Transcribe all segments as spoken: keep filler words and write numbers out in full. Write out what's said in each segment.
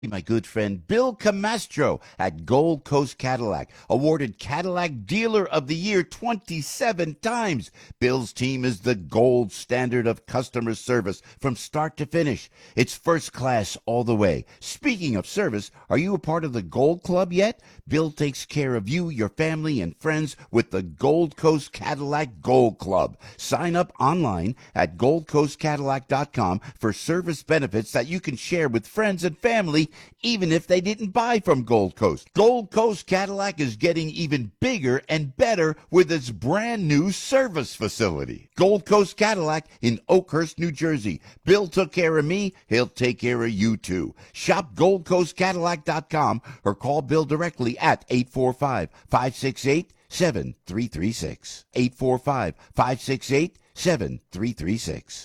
My good friend Bill Camastro at Gold Coast Cadillac, awarded Cadillac Dealer of the Year twenty-seven times. Bill's team is the gold standard of customer service from start to finish. It's first class all the way. Speaking of service, are you a part of the Gold Club yet? Bill takes care of you, your family, and friends with the Gold Coast Cadillac Gold Club. Sign up online at gold coast cadillac dot com for service benefits that you can share with friends and family, even if they didn't buy from Gold Coast. Gold Coast Cadillac is getting even bigger and better with its brand new service facility. Gold Coast Cadillac in Oakhurst, New Jersey. Bill took care of me. He'll take care of you too. Shop gold coast cadillac dot com or call Bill directly at eight four five, five six eight, seven three three six. eight four five, five six eight, seven three three six.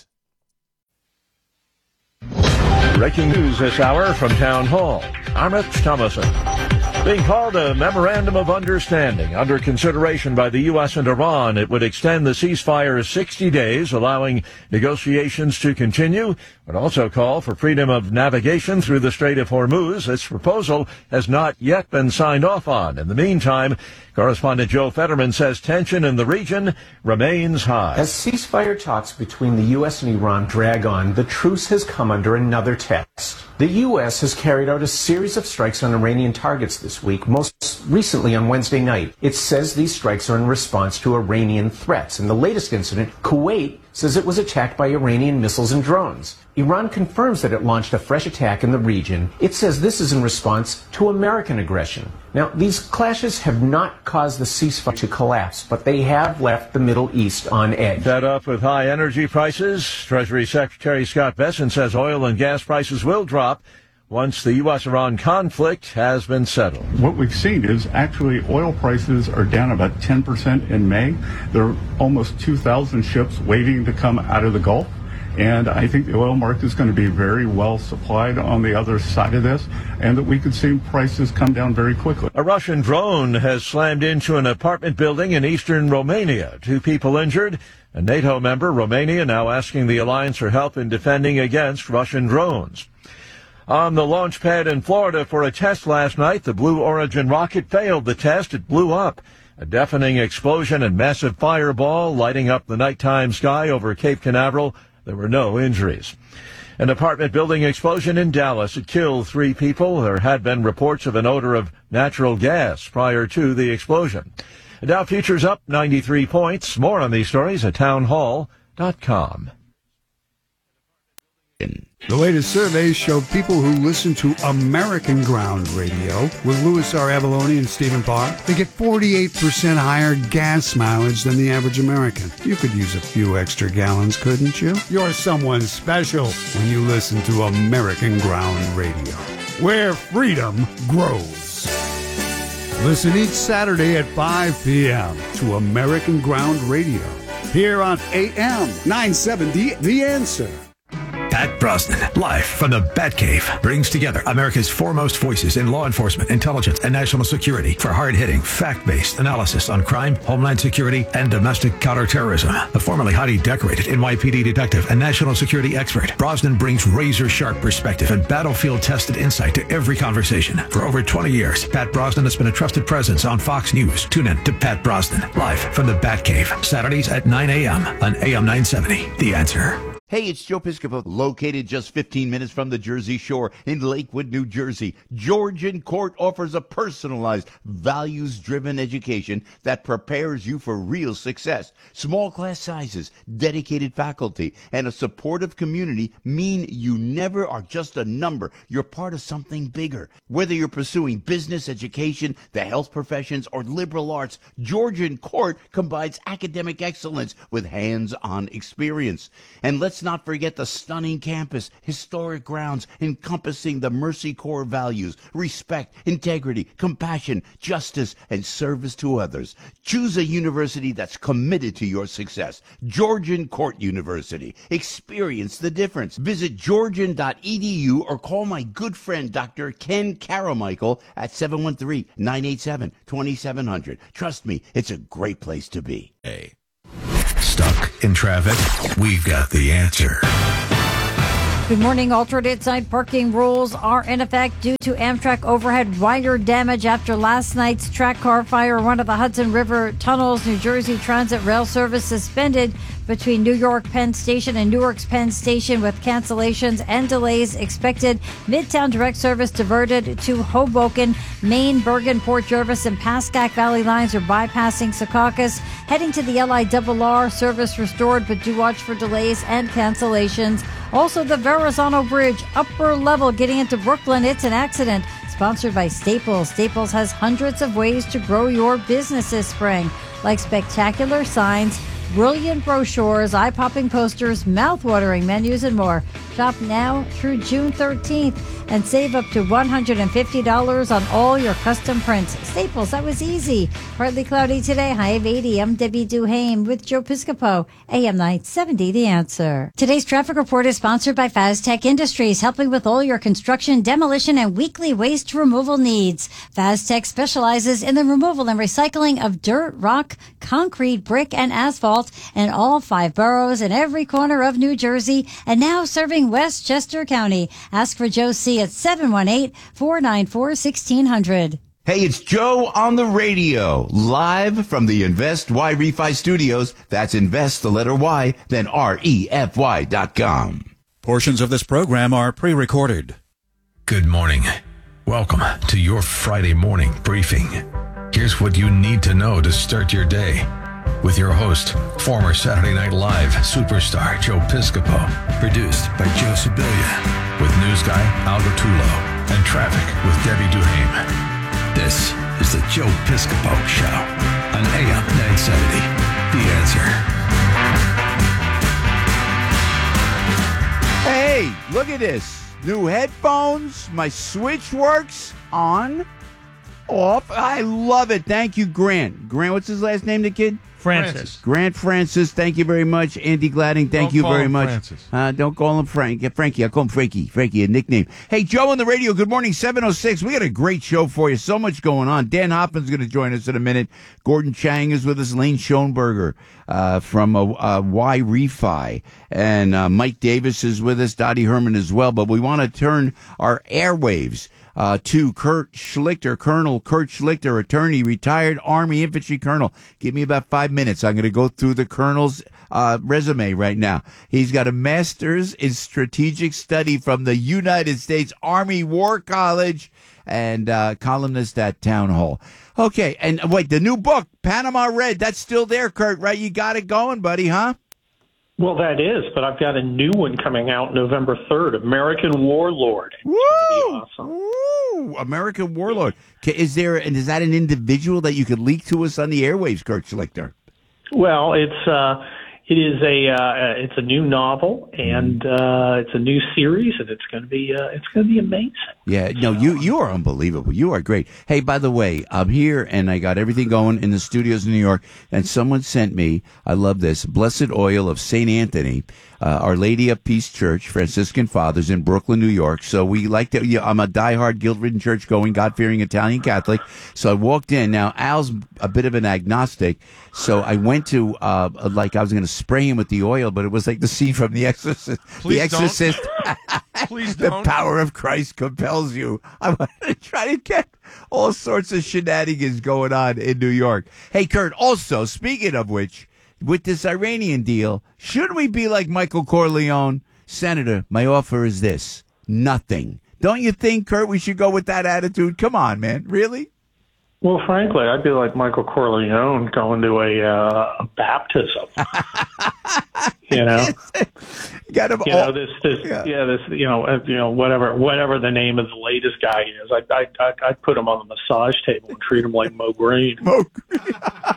Breaking news this hour from Town Hall. Amit Thomason. Being called a Memorandum of Understanding under consideration by the U S and Iran, it would extend the ceasefire sixty days, allowing negotiations to continue, but also call for freedom of navigation through the Strait of Hormuz. This proposal has not yet been signed off on. In the meantime, correspondent Joe Fetterman says tension in the region remains high. As ceasefire talks between the U S and Iran drag on, the truce has come under another test. The U S has carried out a series of strikes on Iranian targets this week, most recently on Wednesday night. It says these strikes are in response to Iranian threats. In the latest incident, Kuwait says it was attacked by Iranian missiles and drones. Iran confirms that it launched a fresh attack in the region. It says this is in response to American aggression. Now, these clashes have not caused the ceasefire to collapse, but they have left the Middle East on edge. Fed up with high energy prices, Treasury Secretary Scott Bessent says oil and gas prices will drop once the U S Iran conflict has been settled. What we've seen is actually oil prices are down about ten percent in May. There are almost two thousand ships waiting to come out of the Gulf. And I think the oil market is going to be very well supplied on the other side of this, and that we could see prices come down very quickly. A Russian drone has slammed into an apartment building in eastern Romania. Two people injured. A NATO member, Romania, now asking the alliance for help in defending against Russian drones. On the launch pad in Florida for a test last night, the Blue Origin rocket failed the test. It blew up. A deafening explosion and massive fireball lighting up the nighttime sky over Cape Canaveral. There were no injuries. An apartment building explosion in Dallas. It killed three people. There had been reports of an odor of natural gas prior to the explosion. Dow futures up ninety-three points. More on these stories at town hall dot com. The latest surveys show people who listen to American Ground Radio with Louis R. Avalone and Stephen Parr, they get forty-eight percent higher gas mileage than the average American. You could use a few extra gallons, couldn't you? You're someone special when you listen to American Ground Radio, where freedom grows. Listen each Saturday at five p.m. to American Ground Radio, here on A M nine seventy, The Answer. Pat Brosnan, live from the Batcave, brings together America's foremost voices in law enforcement, intelligence, and national security for hard-hitting, fact-based analysis on crime, homeland security, and domestic counterterrorism. The formerly highly decorated N Y P D detective and national security expert, Brosnan brings razor-sharp perspective and battlefield-tested insight to every conversation. For over twenty years, Pat Brosnan has been a trusted presence on Fox News. Tune in to Pat Brosnan, live from the Batcave, Saturdays at nine a.m. on A M nine seventy. The Answer. Hey, it's Joe Piscopo, located just fifteen minutes from the Jersey Shore in Lakewood, New Jersey. Georgian Court offers a personalized, values-driven education that prepares you for real success. Small class sizes, dedicated faculty, and a supportive community mean you never are just a number. You're part of something bigger. Whether you're pursuing business, education, the health professions, or liberal arts, Georgian Court combines academic excellence with hands-on experience. And let's not forget the stunning campus, historic grounds encompassing the Mercy Corps values, respect, integrity, compassion, justice, and service to others. Choose a university that's committed to your success. Georgian Court University. Experience the difference. Visit georgian dot e d u or call my good friend Doctor Ken Caramichael at seven one three, nine eight seven, two seven zero zero. Trust me, it's a great place to be. Hey. Stuck in traffic? We've got the answer. Good morning. Alternate side parking rules are in effect due to Amtrak overhead wire damage after last night's track car fire. One of the Hudson River tunnels, New Jersey Transit rail service suspended between New York Penn Station and Newark's Penn Station with cancellations and delays expected. Midtown direct service diverted to Hoboken, Maine, Bergen, Port Jervis, and Pascack Valley lines are bypassing Secaucus. Heading to the L I R R, service restored, but do watch for delays and cancellations. Also, the Verrazano Bridge, upper level, getting into Brooklyn. It's an accident. Sponsored by Staples. Staples has hundreds of ways to grow your business this spring, like spectacular signs, brilliant brochures, eye-popping posters, mouth-watering menus, and more. Shop now through June thirteenth and save up to one hundred fifty dollars on all your custom prints. Staples, that was easy. Partly cloudy today, high of eighty. I'm Debbie Duhame with Joe Piscopo, A M nine seventy, The Answer. Today's traffic report is sponsored by FazTech Industries, helping with all your construction, demolition, and weekly waste removal needs. FazTech specializes in the removal and recycling of dirt, rock, concrete, brick, and asphalt in all five boroughs in every corner of New Jersey, and now serving Westchester County. Ask for Joe C. at seven one eight, four nine four, one six zero zero. Hey, it's Joe on the radio, live from the Invest Y Refi Studios. That's Invest, the letter Y, then R E F Y dot com. Portions of this program are pre-recorded. Good morning. Welcome to your Friday morning briefing. Here's what you need to know to start your day. With your host, former Saturday Night Live superstar Joe Piscopo. Produced by Joe Sibilia. With news guy Al Bertullo. And traffic with Debbie Duhame. This is the Joe Piscopo Show on A M nine seventy. The Answer. Hey, look at this. New headphones. My switch works on, off. I love it. Thank you, Grant. Grant, what's his last name, the kid? Francis. Grant Francis, thank you very much. Andy Gladding, thank Don't you call very him much. Francis. Uh, don't call him Frank. Yeah, Frankie, I call him Frankie. Frankie, a nickname. Hey, Joe on the radio, good morning, seven oh six. We got a great show for you. So much going on. Dan Hoffman's going to join us in a minute. Gordon Chang is with us. Lane Schoenberger uh, from uh, uh, Y Refi. And uh, Mike Davis is with us. Dottie Herman as well. But we want to turn our airwaves Uh, to Kurt Schlichter, Colonel Kurt Schlichter, attorney, retired Army infantry colonel. Give me about five minutes. I'm going to go through the colonel's uh, resume right now. He's got a master's in strategic study from the United States Army War College and uh, columnist at Town Hall. Okay, and wait, the new book, Panama Red, that's still there, Kurt, right? You got it going, buddy, huh? Well, that is, but I've got a new one coming out November third, American Warlord. It's Woo! gonna be awesome. Woo! American Warlord. K- Is there, and is that an individual that you could leak to us on the airwaves, Kurt Schlichter? Well, it's uh, it is a uh, it's a new novel, and uh, it's a new series, and it's going to be uh, it's going to be amazing. Yeah, no, you you are unbelievable. You are great. Hey, by the way, I'm here and I got everything going in the studios in New York, and someone sent me, I love this, Blessed Oil of Saint Anthony, uh, Our Lady of Peace Church, Franciscan Fathers in Brooklyn, New York. So we like to, yeah, I'm a diehard guilt-ridden church-going, God-fearing Italian Catholic. So I walked in. Now, Al's a bit of an agnostic, so I went to, uh, like I was going to spray him with the oil, but it was like the scene from The Exorcist. Please the Exorcist. Please The don't. power of Christ compels you. I want to try to get all sorts of shenanigans going on in New York. Hey, Kurt, also, speaking of which, with this Iranian deal, should we be like Michael Corleone? Senator, my offer is this. Nothing. Don't you think, Kurt, we should go with that attitude? Come on, man. Really? Well, frankly, I'd be like Michael Corleone going to a, uh, a baptism. you know, you, got him you all, know this, this, yeah. yeah. this, you know, uh, you know, whatever, whatever the name of the latest guy is, I, I, I, I'd put him on the massage table and treat him like Mo Green. Mo Green.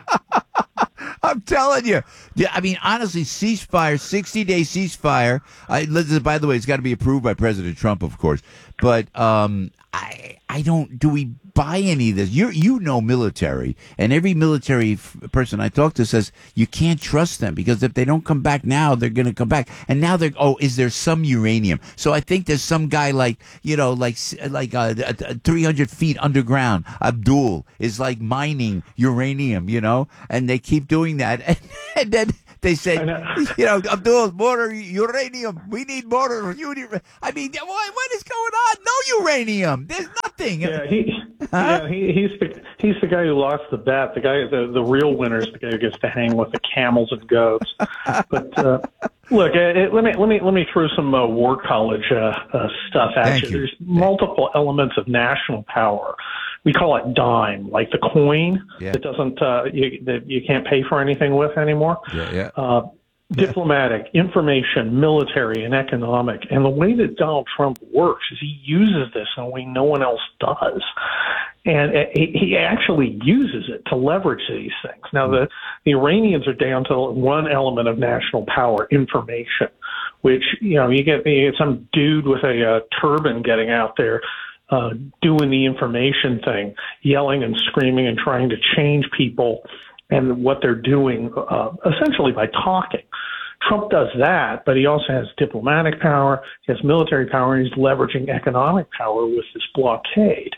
I'm telling you. Yeah, I mean, honestly, ceasefire, sixty-day ceasefire. I, listen, by the way, it's got to be approved by President Trump, of course. But um, I, I don't. Do we buy any of this? You, you know, military, and every military f- person I talk to says you can't trust them because if they don't come back now, they're going to come back. And now they're. Oh, is there some uranium? So I think there's some guy like you know, like like uh, three hundred feet underground. Abdul is like mining uranium, you know, and they keep doing that, and, and then They said, you know, Abdul, more uranium. We need more uranium. I mean, what, what is going on? No uranium. There's nothing. Yeah, he, huh? yeah, he, he's the he's the guy who lost the bet. The guy, the the real winner is the guy who gets to hang with the camels and goats. But uh, look, uh, let me let me let me throw some uh, War College uh, uh, stuff at Thank you. you. There's multiple elements of national power. We call it dime, like the coin Yeah. that doesn't uh, you, that you can't pay for anything with anymore. Yeah, yeah. Uh, diplomatic, information, military, and economic. And the way that Donald Trump works is he uses this in a way no one else does. And he he actually uses it to leverage these things. Now, the, the Iranians are down to one element of national power, information, which, you know, you get, you get some dude with a uh, turban getting out there uh, doing the information thing, yelling and screaming and trying to change people and what they're doing, uh, essentially by talking. Trump does that, but he also has diplomatic power, he has military power, and he's leveraging economic power with this blockade.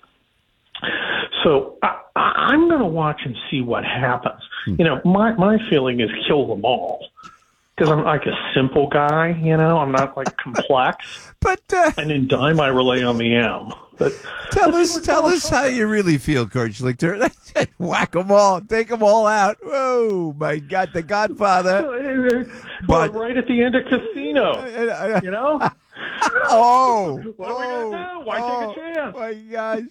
So I, I'm going to watch and see what happens. Hmm. You know, my, my feeling is kill them all. Because I'm like a simple guy, you know, I'm not like complex. But uh, and in dime, I relay on the M. But tell us, tell us how you really feel, Kurt Schlichter. Whack them all, take them all out. Whoa, my God, The Godfather. But right at the end of Casino, you know. Oh, what are we gonna do? Why oh, take a chance? My gosh.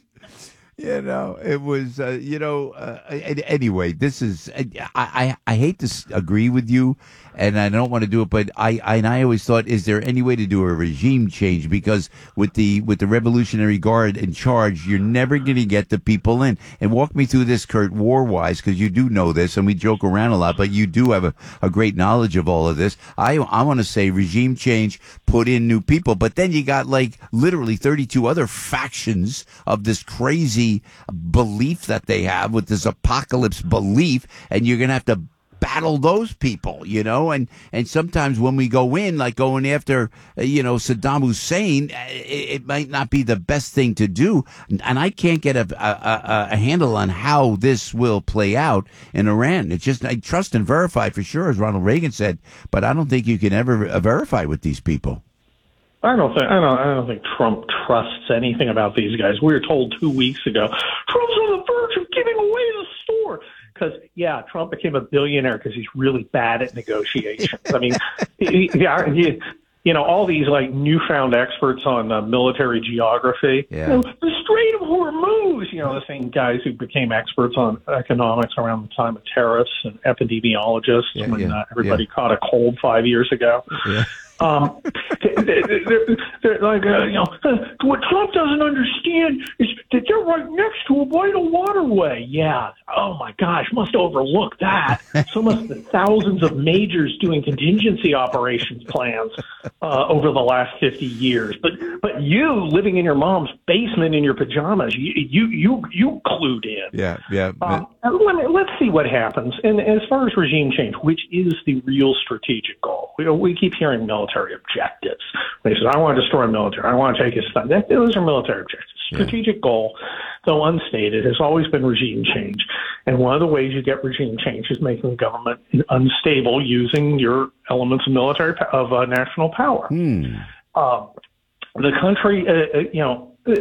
You know, it was, uh, you know, uh, anyway, this is, I, I, I hate to s- agree with you, and I don't want to do it, but I, I, and I always thought, is there any way to do a regime change? Because with the, with the Revolutionary Guard in charge, you're never going to get the people in. And walk me through this, Kurt, war-wise, because you do know this, and we joke around a lot, but you do have a, a great knowledge of all of this. I, I want to say regime change, put in new people, but then you got like literally thirty-two other factions of this crazy belief that they have with this apocalypse belief, and you're going to have to battle those people, you know, and, and sometimes when we go in, like going after, uh, you know, Saddam Hussein, it, it might not be the best thing to do. And I can't get a, a, a handle on how this will play out in Iran. It's just, I trust and verify for sure, as Ronald Reagan said, but I don't think you can ever uh, verify with these people. I don't think I don't I don't think Trump trusts anything about these guys. We were told two weeks ago Trump's on the verge of giving away the store because yeah, Trump became a billionaire because he's really bad at negotiations. I mean, he, yeah, he, you know, all these like newfound experts on uh, military geography, yeah. you know, the Strait of Hormuz. You know, the same guys who became experts on economics around the time of tariffs and epidemiologists yeah, when yeah, uh, everybody yeah. caught a cold five years ago. Yeah. Um, they're, they're, they're like, uh, you know, uh, what Trump doesn't understand is that they're right next to a vital waterway. Yeah. Oh my gosh, must overlook that. So must the thousands of majors doing contingency operations plans uh, over the last fifty years. But but you living in your mom's basement in your pajamas, you you you, you clued in. Yeah, yeah. Um, let me, let's see what happens. And as far as regime change, which is the real strategic goal, we, we keep hearing military objectives. They say, I want to destroy military. I want to take his stuff. That, those are military objectives. Strategic yeah. goal, though unstated, has always been regime change. And one of the ways you get regime change is making the government unstable using your elements of military, of uh, national power. Hmm. Uh, the country, uh, you know, uh,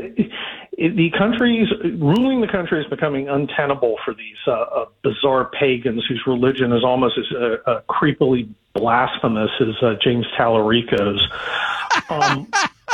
the country's ruling the country is becoming untenable for these uh, uh, bizarre pagans whose religion is almost as uh, uh, creepily blasphemous as uh, James Tallarico's. Um,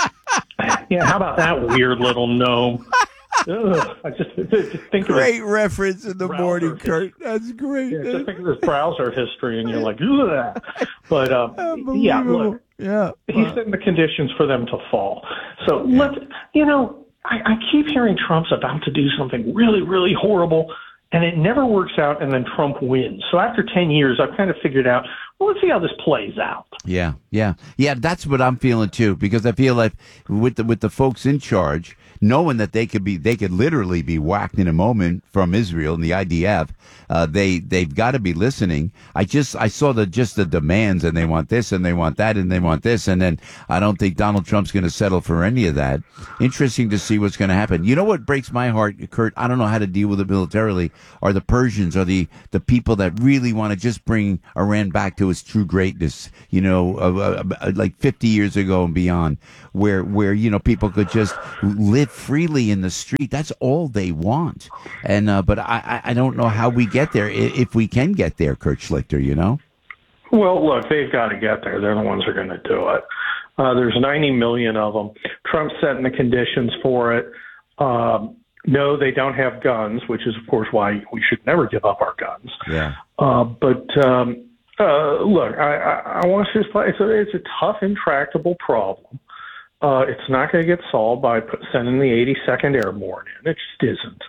yeah, how about that weird little gnome? Ugh, I just, just think great of reference in the morning, history. Kurt. That's great. Yeah, just think of his browser history, and you're like, ugh. But um, yeah, look, yeah, he's setting the conditions for them to fall. So yeah. let's, you know. I, I keep hearing Trump's about to do something really, really horrible, and it never works out, and then Trump wins. So after ten years, I've kind of figured out, well, let's see how this plays out. Yeah, yeah. Yeah, that's what I'm feeling, too, because I feel like with the, with the folks in charge, knowing that they could be, they could literally be whacked in a moment from Israel and the I D F, uh, they, they've got to be listening. I just, I saw the, just the demands, and they want this, and they want that, and they want this, and then I don't think Donald Trump's going to settle for any of that. Interesting to see what's going to happen. You know what breaks my heart, Kurt? I don't know how to deal with it militarily, are the Persians, are the, the people that really want to just bring Iran back to to its true greatness, you know, uh, uh, like fifty years ago and beyond, where, where, you know, people could just live freely in the street. That's all they want. And, uh, but I, I don't know how we get there, if we can get there, Kurt Schlichter, you know? Well, look, they've got to get there. They're the ones who are going to do it. Uh, there's ninety million of them. Trump's setting the conditions for it. Um, no, they don't have guns, which is, of course, why we should never give up our guns. Yeah. Uh, but um, uh, look, I, I, I want to just play. It's a, it's a tough, intractable problem. Uh, it's not going to get solved by put, sending the eighty-second Airborne in. It just isn't.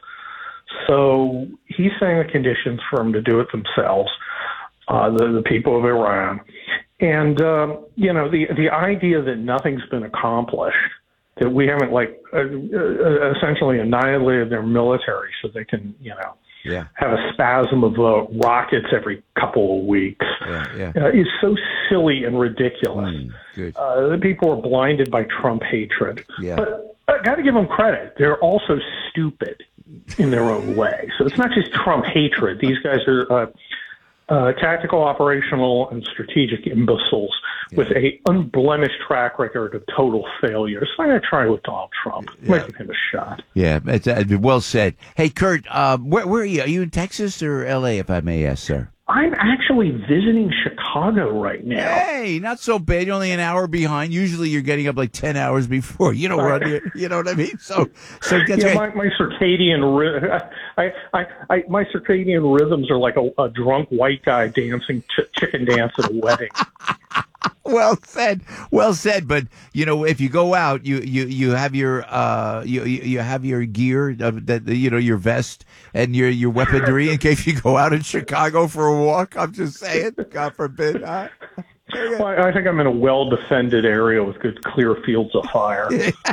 So he's saying the conditions for them to do it themselves. Uh, the, the people of Iran. And, um, you know, the, the idea that nothing's been accomplished, that we haven't, like, uh, uh, essentially annihilated their military so they can, you know, yeah. have a spasm of uh, rockets every couple of weeks, yeah, yeah. Uh, is so silly and ridiculous. Mm, good. Uh, the people are blinded by Trump hatred. Yeah. But I got to give them credit. They're also stupid in their own way. So it's not just Trump hatred. These guys are... Uh, Uh, tactical, operational, and strategic imbeciles yeah. with a unblemished track record of total failure. So I'm going to try with Donald Trump. Yeah. Might give him a shot. Yeah, it's uh, well said. Hey, Kurt, uh, where, where are you? Are you in Texas or L A, if I may ask, sir? I'm actually visiting Chicago right now. Hey, not so bad. You're only an hour behind. Usually you're getting up like ten hours before. You don't run here. You know what I mean? So, so that's yeah, right. my, my circadian ry- I, I, I, my circadian rhythms are like a, a drunk white guy dancing ch- chicken dance at a wedding. Well said, well said. But you know, if you go out, you you, you have your uh you you have your gear, uh, that you know, your vest and your your weaponry in case you go out in Chicago for a walk. I'm just saying, God forbid. Huh? Well, I think I'm in a well-defended area with good, clear fields of fire.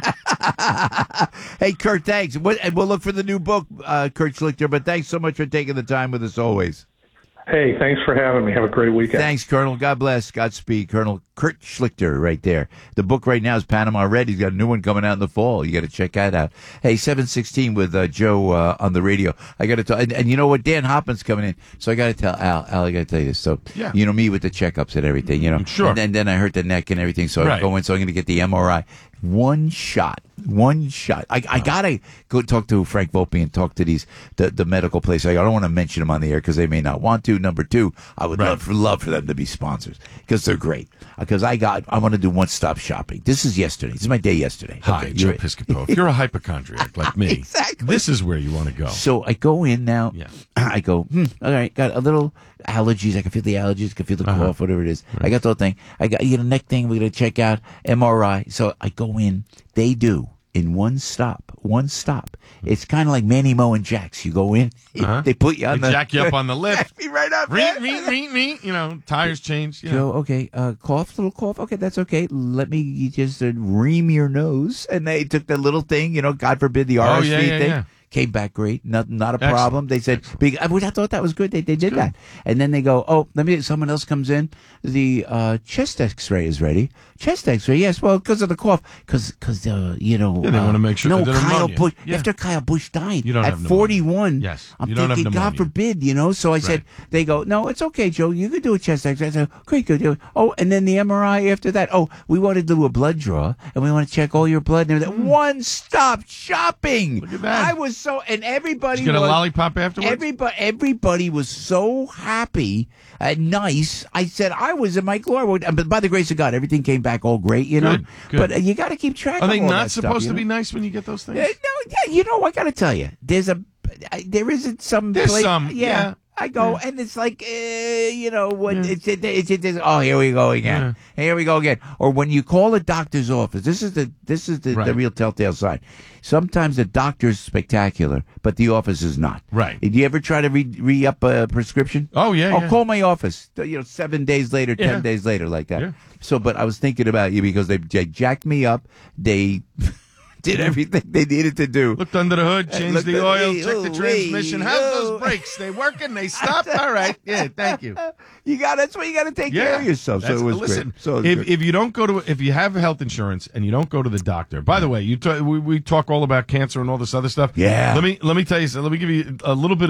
Hey, Kurt, thanks. We'll look for the new book, uh, Kurt Schlichter. But thanks so much for taking the time with us always. Hey, thanks for having me. Have a great weekend. Thanks, Colonel. God bless. Godspeed. Colonel Kurt Schlichter right there. The book right now is Panama Red. He's got a new one coming out in the fall. You got to check that out. Hey, seven sixteen with uh, Joe uh, on the radio. I got to tell, and, and you know what? Dan Hoppman's coming in. So I got to tell Al, Al, I got to tell you this. So, yeah. you know me with the checkups and everything, you know. Sure. And then, then I hurt the neck and everything. So right. I go in, so I'm going to get the M R I. One shot. One shot. I, I gotta go talk to Frank Volpe and talk to these the, the medical places. I don't want to mention them on the air because they may not want to. Number two, I would right. love for love for them to be sponsors because they're great. Because I got I want to do one stop shopping. This is yesterday. This is my day yesterday. Hi, okay, Joe right. Piscopo. If you're a hypochondriac like me, exactly. This is where you want to go. So I go in now. Yeah. I go. Hmm, all right. Got a little allergies. I can feel the allergies. I can feel the Uh-huh. cough. Whatever it is. Right. I got the whole thing. I got you know neck thing. We're gonna check out M R I. So I go in. They do. In one stop, one stop. It's kind of like Manny Moe and Jax. You go in, Uh-huh. they put you on They the jack you up on the lift. Jack me right up. Reet, reet, reet, reet. You know, tires change. You Joe, know. okay, uh, cough, little cough. Okay, that's okay. Let me you just uh, ream your nose. And they took that little thing, you know, God forbid the R S V Oh, yeah, yeah, thing. yeah. Came back great. Not, not a Excellent. problem. They said, big, I, I thought that was good. They, they did good. that. And then they go, oh, let me, someone else comes in. The uh, chest x-ray is ready. Chest x-ray, yes. Well, because of the cough. Because, because uh, you know. Yeah, they uh, wanna make sure no, that they're Kyle pneumonia. Bush, Yeah. after Kyle Bush died You don't at have pneumonia. forty-one. Yes. I'm You don't have thinking, God pneumonia. forbid, you know. So I said, Right. they go, no, it's okay, Joe. You can do a chest x-ray. I said, great, good. Oh, and then the M R I after that. Oh, we want to do a blood draw, and we want to check all your blood and everything. One-stop shopping. Look at that. I was so, and everybody Did you get a was, lollipop afterwards? Everybody, everybody was so happy and nice. I said I was in my glory. But by the grace of God, everything came back all great, you know. Good, good. But uh, you got to keep track. Are of they all not that supposed stuff, to you be know? nice when you get those things? Uh, no, yeah, you know, I got to tell you, there's a, there isn't some. There's place, some, yeah. I go, Yeah. and it's like, uh, you know, what it's, it, it's, it, it's, oh, here we go again. Here we go again. Or when you call a doctor's office, this is the this is the, Right. the real telltale sign. Sometimes the doctor's spectacular, but the office is not. Right. Did you ever try to re, re up a prescription? Oh, yeah, Oh, yeah. call my office. You know, seven days later, Yeah. ten days later, like that. Yeah. So, but I was thinking about you because they, they jacked me up. They did everything they needed to do. Looked under the hood, changed looked the at oil, me. checked the Ooh, transmission. wee, How's ooh. those brakes? They working? They stopped? All right. Yeah, thank you. You got that's why you got to take care of yourself. So That's- it was listen, great. So it was if good. if you don't go to if you have health insurance and you don't go to the doctor. By the way, you t- we, we talk all about cancer and all this other stuff. Yeah. Let me let me tell you something. Let me give you a little bit of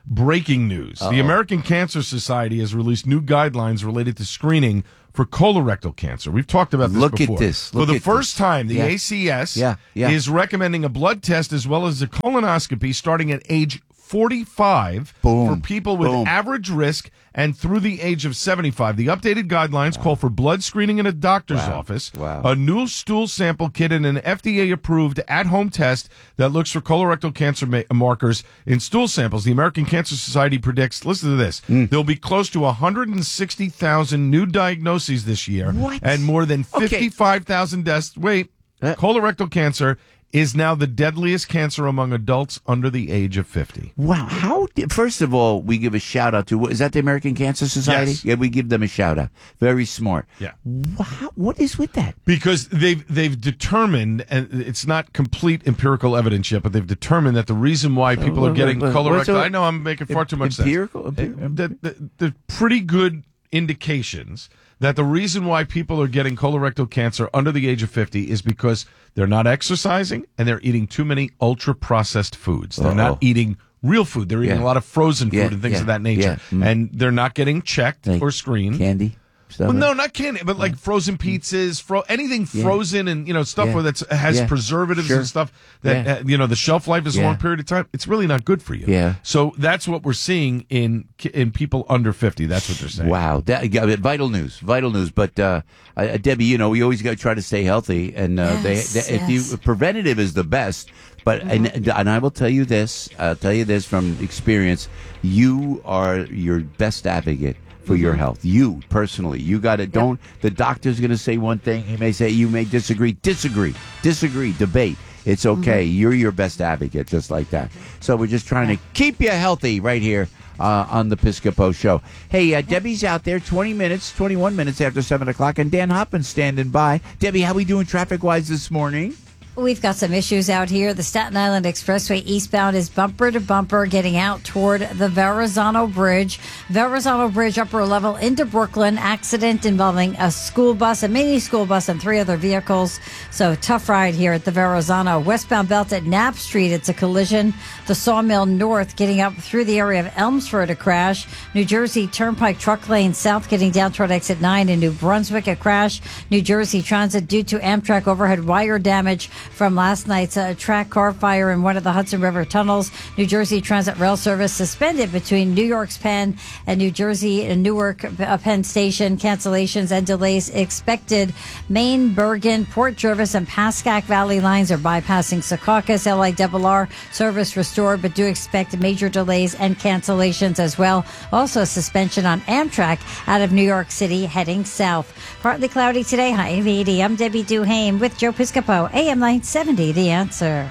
breaking news. Uh-oh. The American Cancer Society has released new guidelines related to screening for colorectal cancer. We've talked about this Look before. at this. Look for the at first this. time, the Yeah. A C S Yeah, yeah. is recommending a blood test as well as a colonoscopy starting at age forty-five Boom. for people with Boom. average risk and through the age of seventy-five. The updated guidelines wow. call for blood screening in a doctor's wow. office, wow. a new stool sample kit, and an F D A-approved at-home test that looks for colorectal cancer ma- markers in stool samples. The American Cancer Society predicts, listen to this, mm. there'll be close to one hundred sixty thousand new diagnoses this year what? and more than Okay. fifty-five thousand deaths. Wait, uh, colorectal cancer is now the deadliest cancer among adults under the age of fifty. Wow. How, did, first of all, we give a shout out to, is that the American Cancer Society? Yes. Yeah, we give them a shout out. Very smart. Yeah. Wow, what is with that? Because they've, they've determined, and it's not complete empirical evidence yet, but they've determined that the reason why people are getting colorectal, I know I'm making far too much empirical, sense. Empirical? There's pretty good indications that the reason why people are getting colorectal cancer under the age of fifty is because they're not exercising and they're eating too many ultra-processed foods. They're Uh-oh. not eating real food. They're eating Yeah. a lot of frozen food Yeah, and things yeah, of that nature. yeah. Mm. And they're not getting checked Like or screened. Candy? Stuff Well, like- no, not candy, but like frozen pizzas, fro- anything Yeah. frozen and, you know, stuff Yeah. where that's has Yeah. preservatives Sure. and stuff that, Yeah. uh, you know, the shelf life is a Yeah. long period of time. It's really not good for you. Yeah. So that's what we're seeing in in people under fifty. That's what they're saying. Wow, that, yeah, vital news, vital news. But uh, uh, Debbie, you know, we always got to try to stay healthy, and uh, Yes, they, they, if yes. you preventative is the best. But and, and I will tell you this, I'll tell you this from experience: you are your best advocate for your health. You personally, you got to don't. The doctor's going to say one thing. He may say you may disagree, disagree, disagree, debate. It's okay. Mm-hmm. You're your best advocate, just like that. So we're just trying to keep you healthy right here uh, on the Piscopo Show. Hey, uh, Debbie's out there. Twenty minutes, twenty-one minutes after seven o'clock, and Dan Hoppin's standing by. Debbie, how we doing traffic wise this morning? We've got some issues out here. The Staten Island Expressway eastbound is bumper to bumper getting out toward the Verrazano Bridge. Verrazano Bridge upper level into Brooklyn. Accident involving a school bus, a mini school bus, and three other vehicles. So tough ride here at the Verrazano. Westbound belt at Knapp Street, it's a collision. The Sawmill North getting up through the area of Elmsford, a crash. New Jersey Turnpike truck lane south getting down toward exit nine in New Brunswick, a crash. New Jersey Transit due to Amtrak overhead wire damage from last night's uh, track car fire in one of the Hudson River tunnels. New Jersey Transit rail service suspended between New York's Penn and New Jersey and Newark uh, Penn Station. Cancellations and delays expected. Maine, Bergen, Port Jervis, and Pascack Valley lines are bypassing Secaucus. L I R R service restored, but do expect major delays and cancellations as well. Also, suspension on Amtrak out of New York City heading south. Partly cloudy today, high of eighty. I'm Debbie Duhame with Joe Piscopo, A M nine seventy, The Answer.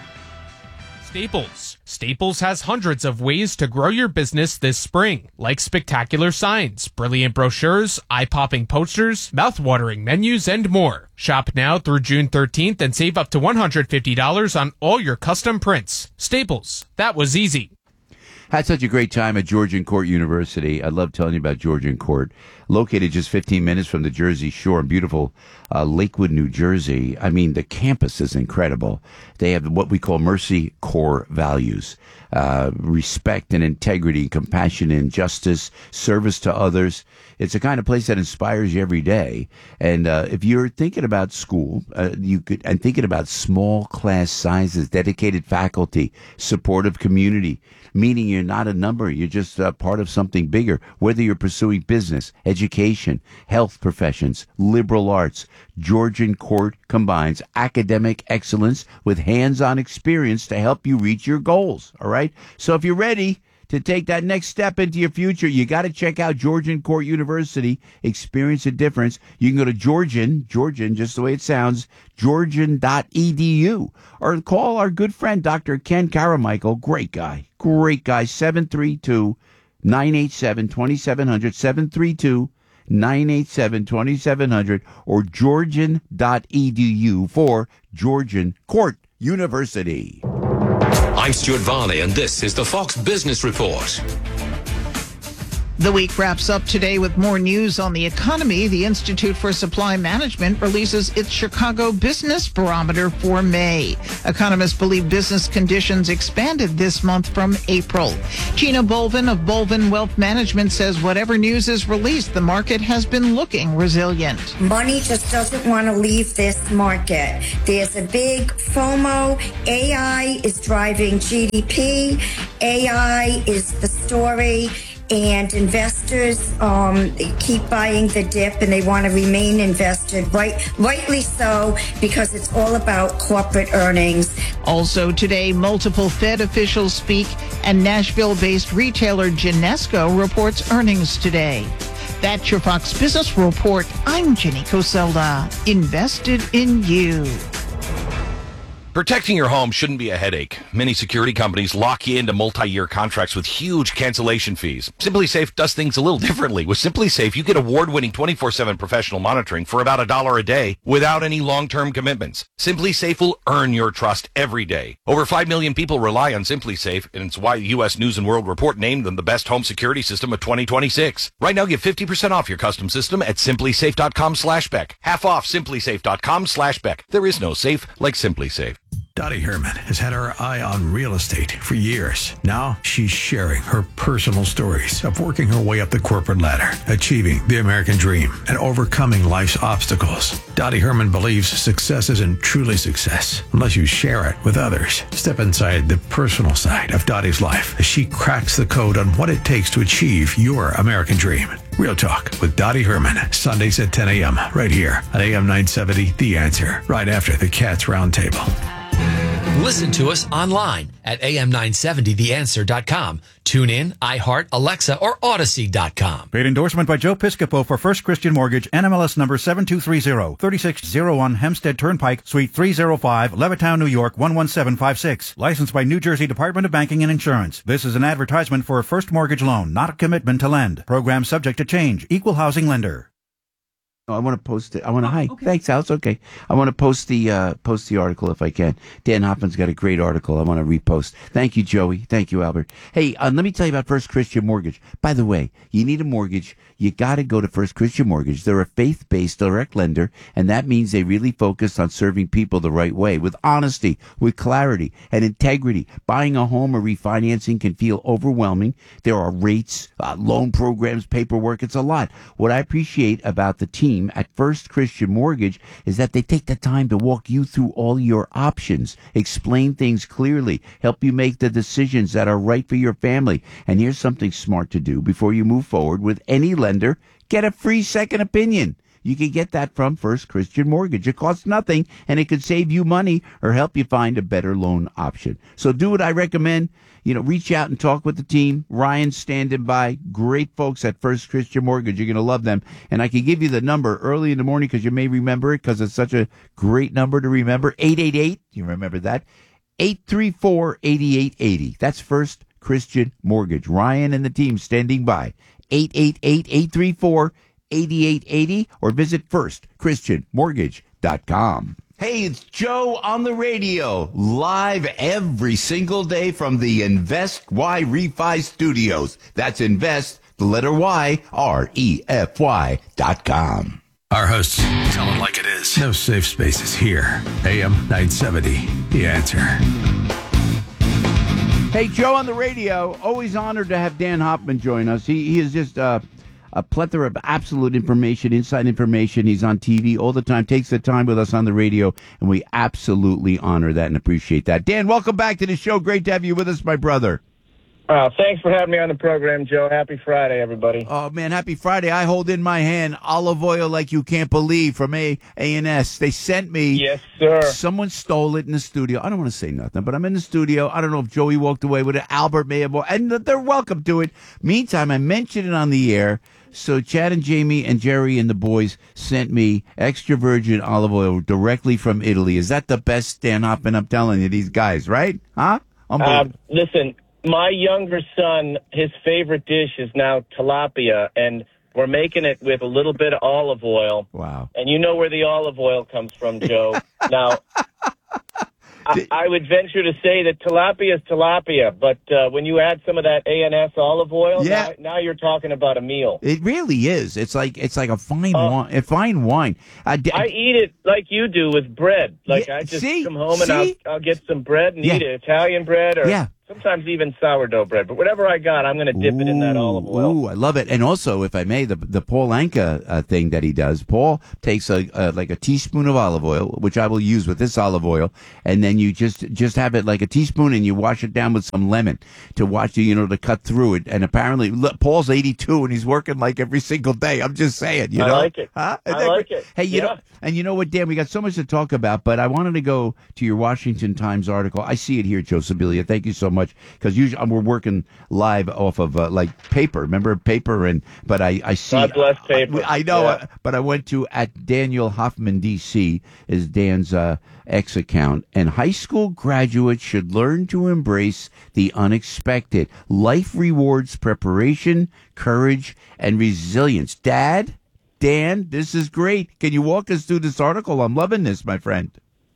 Staples. Staples has hundreds of ways to grow your business this spring, like spectacular signs, brilliant brochures, eye-popping posters, mouth-watering menus, and more. Shop now through June thirteenth and save up to one hundred fifty dollars on all your custom prints. Staples. That was easy. Had such a great time at Georgian Court University. I love telling you about Georgian Court. Located just fifteen minutes from the Jersey Shore in beautiful uh, Lakewood, New Jersey. I mean, the campus is incredible. They have what we call Mercy Core values. Uh, respect and integrity, compassion and justice, service to others. It's a kind of place that inspires you every day. And uh, if you're thinking about school, uh, you could, and thinking about small class sizes, dedicated faculty, supportive community, meaning you're not a number, you're just uh, part of something bigger. Whether you're pursuing business, education, health professions, liberal arts, Georgian Court combines academic excellence with hands-on experience to help you reach your goals. All right? So if you're ready to take that next step into your future, you got to check out Georgian Court University. Experience a difference. You can go to Georgian, Georgian, just the way it sounds, georgian dot e d u, or call our good friend Doctor Ken Caramichael. Great guy. Great guy. seven three two, nine eight seven, two seven zero zero, seven three two, nine eight seven, two seven zero zero, or georgian dot e d u for Georgian Court University. I'm Stuart Varley, and this is the Fox Business Report. The week wraps up today with more news on the economy. The Institute for Supply Management releases its Chicago Business Barometer for May. Economists believe business conditions expanded this month from April. Gina Bolvin of Bolvin Wealth Management says whatever news is released, the market has been looking resilient. Money just doesn't want to leave this market. There's a big FOMO. A I is driving G D P. A I is the story. And investors um, keep buying the dip, and they want to remain invested, right? Rightly so, because it's all about corporate earnings. Also today, multiple Fed officials speak, and Nashville-based retailer Genesco reports earnings today. That's your Fox Business Report. I'm Jenny Coselda. Invested in you. Protecting your home shouldn't be a headache. Many security companies lock you into multi-year contracts with huge cancellation fees. SimpliSafe does things a little differently. With SimpliSafe, you get award-winning twenty-four seven professional monitoring for about a dollar a day without any long-term commitments. SimpliSafe will earn your trust every day. Over five million people rely on SimpliSafe, and it's why U S News and World Report named them the best home security system of twenty twenty-six. Right now, get fifty percent off your custom system at SimpliSafe.com slash Beck. Half off SimpliSafe.com slash Beck. There is no safe like SimpliSafe. Dottie Herman has had her eye on real estate for years. Now she's sharing her personal stories of working her way up the corporate ladder, achieving the American dream, and overcoming life's obstacles. Dottie Herman believes success isn't truly success unless you share it with others. Step inside the personal side of Dottie's life as she cracks the code on what it takes to achieve your American dream. Real Talk with Dottie Herman, Sundays at ten a.m. right here on A M nine seventy, The Answer, right after the Cats Roundtable. Listen to us online at A M nine seventy the answer dot com. Tune in, iHeart, Alexa, or Odyssey dot com. Paid endorsement by Joe Piscopo for First Christian Mortgage, N M L S number seven two three zero, thirty-six oh one Hempstead Turnpike, Suite three oh five, Levittown, New York, one one seven five six. Licensed by New Jersey Department of Banking and Insurance. This is an advertisement for a first mortgage loan, not a commitment to lend. Program subject to change. Equal housing lender. I want to post it. I want to. Oh, hi. Okay. Thanks, Al. It's okay. I want to post the uh, post the article if I can. Dan Hoffman's got a great article. I want to repost. Thank you, Joey. Thank you, Albert. Hey, uh, let me tell you about First Christian Mortgage. By the way, you need a mortgage. You got to go to First Christian Mortgage. They're a faith-based direct lender, and that means they really focus on serving people the right way, with honesty, with clarity, and integrity. Buying a home or refinancing can feel overwhelming. There are rates, uh, loan programs, paperwork. It's a lot. What I appreciate about the team at First Christian Mortgage is that they take the time to walk you through all your options, explain things clearly, help you make the decisions that are right for your family. And here's something smart to do before you move forward with any lender: get a free second opinion. You can get that from First Christian Mortgage. It costs nothing, and it could save you money or help you find a better loan option. So do what I recommend. You know, reach out and talk with the team. Ryan's standing by. Great folks at First Christian Mortgage. You're going to love them. And I can give you the number early in the morning because you may remember it because it's such a great number to remember. eight eight eight, you remember that? eight three four, eight eight eight zero. That's First Christian Mortgage. Ryan and the team standing by. eight eight eight, eight three four, eight eight eight zero or visit first christian mortgage dot com. Hey, it's Joe on the radio, live every single day from the Invest Y Refi Studios. That's Invest, the letter Y, R E F Y dot com. Our hosts tell them like it is. No safe spaces here. A M nine seventy, The Answer. Hey, Joe on the radio. Always honored to have Dan Hoffman join us. He, he is just uh, a plethora of absolute information, inside information. He's on T V all the time, takes the time with us on the radio, and we absolutely honor that and appreciate that. Dan, welcome back to the show. Great to have you with us, my brother. Uh, thanks for having me on the program, Joe. Happy Friday, everybody. Oh, man, happy Friday. I hold in my hand olive oil like you can't believe from A and S. They sent me. Yes, sir. Someone stole it in the studio. I don't want to say nothing, but I'm in the studio. I don't know if Joey walked away with it. Albert may have. And they're welcome to it. Meantime, I mentioned it on the air. So Chad and Jamie and Jerry and the boys sent me extra virgin olive oil directly from Italy. Is that the best, Dan Hoffman? I'm telling you, these guys, right? Huh? Uh, listen. My younger son, his favorite dish is now tilapia, and we're making it with a little bit of olive oil. Wow. And you know where the olive oil comes from, Joe. Now, I, I would venture to say that tilapia is tilapia, but uh, when you add some of that A and S olive oil, Yeah. now, now you're talking about a meal. It really is. It's like it's like a fine Uh, wine. A fine wine. I, d- I eat it like you do with bread. Like Yeah, I just see? come home and See? I'll, I'll get some bread and Yeah. eat it, Italian bread or Yeah. sometimes even sourdough bread. But whatever I got, I'm going to dip it in that olive oil. Ooh, I love it. And also, if I may, the the Paul Anka uh, thing that he does. Paul takes a, a like a teaspoon of olive oil, which I will use with this olive oil, and then you just just have it like a teaspoon, and you wash it down with some lemon to watch you know to cut through it. And apparently, look, Paul's eighty-two and he's working like every single day. I'm just saying, you I know. like it. Huh? I Isn't that like great? it. Hey, you Yeah. know, and you know what, Dan? We got so much to talk about, but I wanted to go to your Washington Times article. I see it here, Joe Sibilia. Thank you so much, because usually um, we're working live off of uh, like paper. Remember paper? And but I I see. God bless paper. I, I know, Yeah. uh, but I went to at Daniel Hoffman D C is Dan's uh, X account, and high school graduates should learn to embrace the unexpected. Life rewards preparation, courage, and resilience. Dad. Dan, this is great. Can you walk us through this article? I'm loving this, my friend.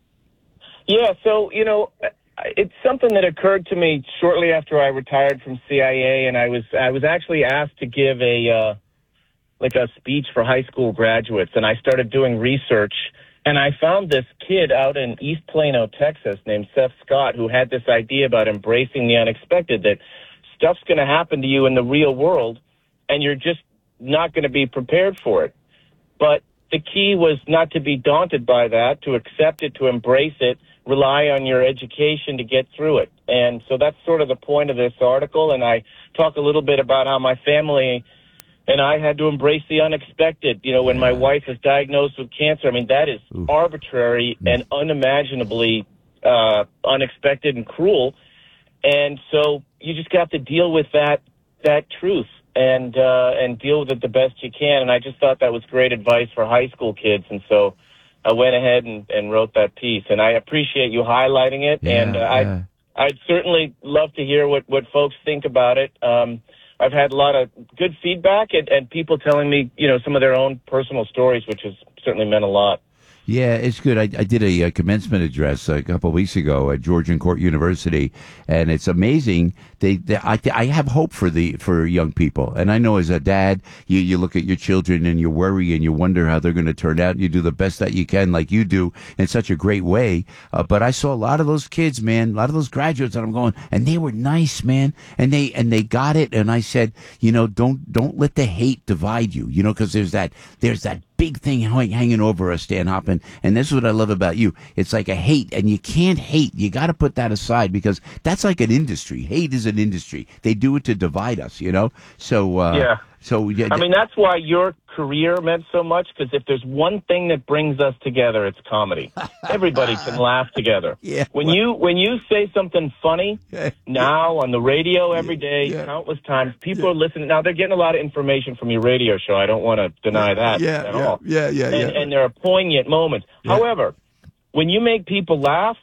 Yeah, so, you know, it's something that occurred to me shortly after I retired from C I A, and I was I was actually asked to give a uh, like a speech for high school graduates, and I started doing research, and I found this kid out in East Plano, Texas, named Seth Scott, who had this idea about embracing the unexpected, that stuff's going to happen to you in the real world, and you're just not going to be prepared for it. But the key was not to be daunted by that, to accept it, to embrace it, rely on your education to get through it. And so that's sort of the point of this article. And I talk a little bit about how my family and I had to embrace the unexpected. You know, when my wife was diagnosed with cancer, I mean, that is arbitrary and unimaginably uh, unexpected and cruel. And so you just have to deal with that that truth and uh, and deal with it the best you can. And I just thought that was great advice for high school kids. And so I went ahead and, and wrote that piece. And I appreciate you highlighting it. Yeah, and uh, yeah. I'd, I'd certainly love to hear what, what folks think about it. Um, I've had a lot of good feedback and, and people telling me, you know, some of their own personal stories, which has certainly meant a lot. Yeah, it's good. I, I did a, a commencement address a couple of weeks ago at Georgian Court University, and it's amazing. They, they I, I have hope for the for young people, and I know as a dad, you you look at your children and you worry and you wonder how they're going to turn out. And you do the best that you can, like you do, in such a great way. Uh, but I saw a lot of those kids, man, a lot of those graduates, and I'm going, and they were nice, man, and they and they got it. And I said, you know, don't don't let the hate divide you, you know, because there's that there's that. big thing hang- hanging over us, Dan Hoffman. And this is what I love about you. It's like a hate, and you can't hate. You got to put that aside, because that's like an industry. Hate is an industry. They do it to divide us, you know? So, uh, Yeah. So, yeah. I mean, that's why your career meant so much, because if there's one thing that brings us together, it's comedy. Everybody can laugh together. Yeah, when well- you when you say something funny Yeah. now on the radio every day, Yeah. countless times, people are listening. Now, they're getting a lot of information from your radio show. I don't want to deny that Yeah, at yeah, all. yeah, yeah, and, yeah. and there are poignant moments. However, when you make people laugh,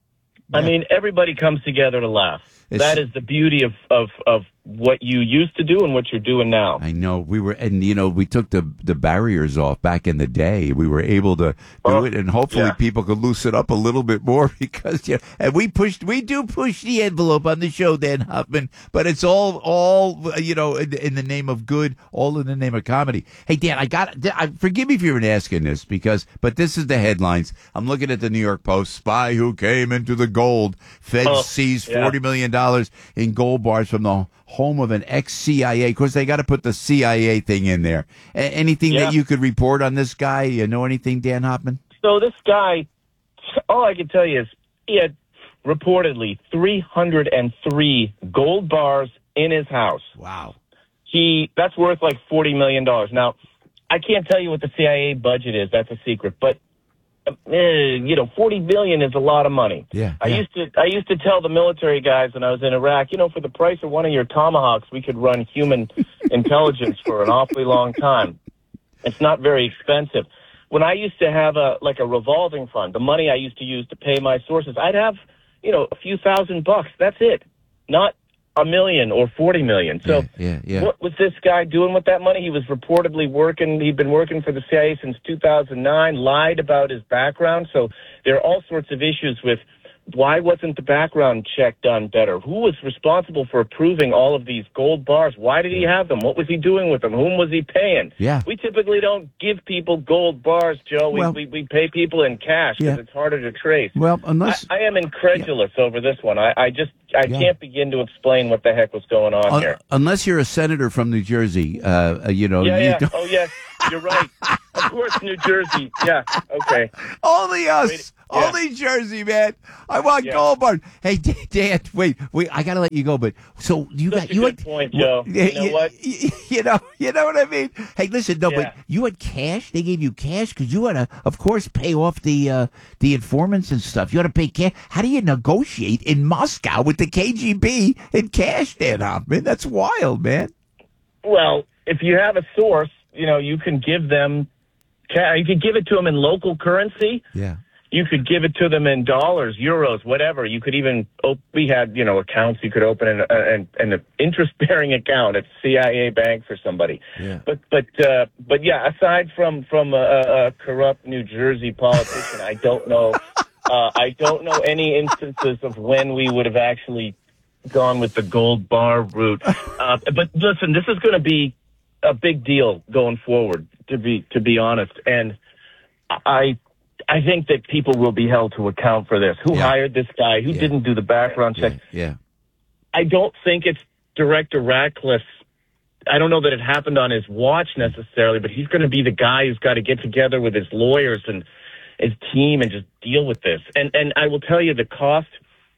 I mean, everybody comes together to laugh. It's- that is the beauty of, of, of what you used to do and what you're doing now. I know we were, and you know, we took the the barriers off back in the day. We were able to do Oh, it, and hopefully yeah. people could loosen up a little bit more, because, yeah, and we pushed, we do push the envelope on the show, Dan Hoffman, but it's all, all, you know, in, in the name of good, all in the name of comedy. Hey, Dan, I got, I, forgive me if you're asking this, because, but this is the headlines. I'm looking at the New York Post. Spy who came into the gold. Fed Oh, seized yeah. forty million dollars in gold bars from the home of an ex-C I A. Of course, they got to put the C I A thing in there. A- anything Yeah. that you could report on this guy? You know anything, Dan Hoffman? So this guy, all I can tell you is he had reportedly three hundred three gold bars in his house. Wow. He that's worth like forty million dollars. Now, I can't tell you what the C I A budget is. That's a secret. But uh, you know, forty billion is a lot of money. Yeah, I yeah. used to I used to tell the military guys when I was in Iraq, you know, for the price of one of your tomahawks, we could run human intelligence for an awfully long time. It's not very expensive. When I used to have a like a revolving fund, the money I used to use to pay my sources, I'd have, you know, a few thousand bucks. That's it. Not a million or forty million. So yeah, yeah. what was this guy doing with that money? He was reportedly working. He'd been working for the C I A since two thousand nine, lied about his background. So there are all sorts of issues with why wasn't the background check done better? Who was responsible for approving all of these gold bars? Why did he have them? What was he doing with them? Whom was he paying? Yeah. We typically don't give people gold bars, Joe. We, Well- we, we pay people in cash because Yeah. it's harder to trace. Well, unless I, I am incredulous over this one. I, I just I Yeah. can't begin to explain what the heck was going on un- here. unless you're a senator from New Jersey, uh, you know, yeah, you yeah. don't- Oh, yes. You're right. Of course, New Jersey. Yeah. Okay. only us, Wait, yeah. only Jersey, man. I want Yeah. gold bars. Hey, D- Dan, wait, wait. I gotta let you go, but so you That's got a you good had point, Joe. you, You know what? You know, you know what I mean. Hey, listen, no, Yeah. but you had cash. They gave you cash because you had to, of course, pay off the uh, the informants and stuff. You had to pay cash. How do you negotiate in Moscow with the K G B in cash, Dan Hoffman? That's wild, man. Well, if you have a source, you know, you can give them, ca- you could give it to them in local currency. Yeah. You could give it to them in dollars, euros, whatever. You could even, op- we had, you know, accounts you could open an, an, an interest-bearing account at C I A Bank for somebody. Yeah. But, but, uh, but yeah, aside from, from a, a corrupt New Jersey politician, I don't know, uh, I don't know any instances of when we would have actually gone with the gold bar route. Uh, but listen, this is going to be a big deal going forward, to be to be honest. And I I think that people will be held to account for this. Who Yeah. hired this guy? Who Yeah. didn't do the background check? Yeah. I don't think it's Director Ratcliffe's. I don't know that it happened on his watch necessarily, but he's going to be the guy who's got to get together with his lawyers and his team and just deal with this. And and I will tell you, the cost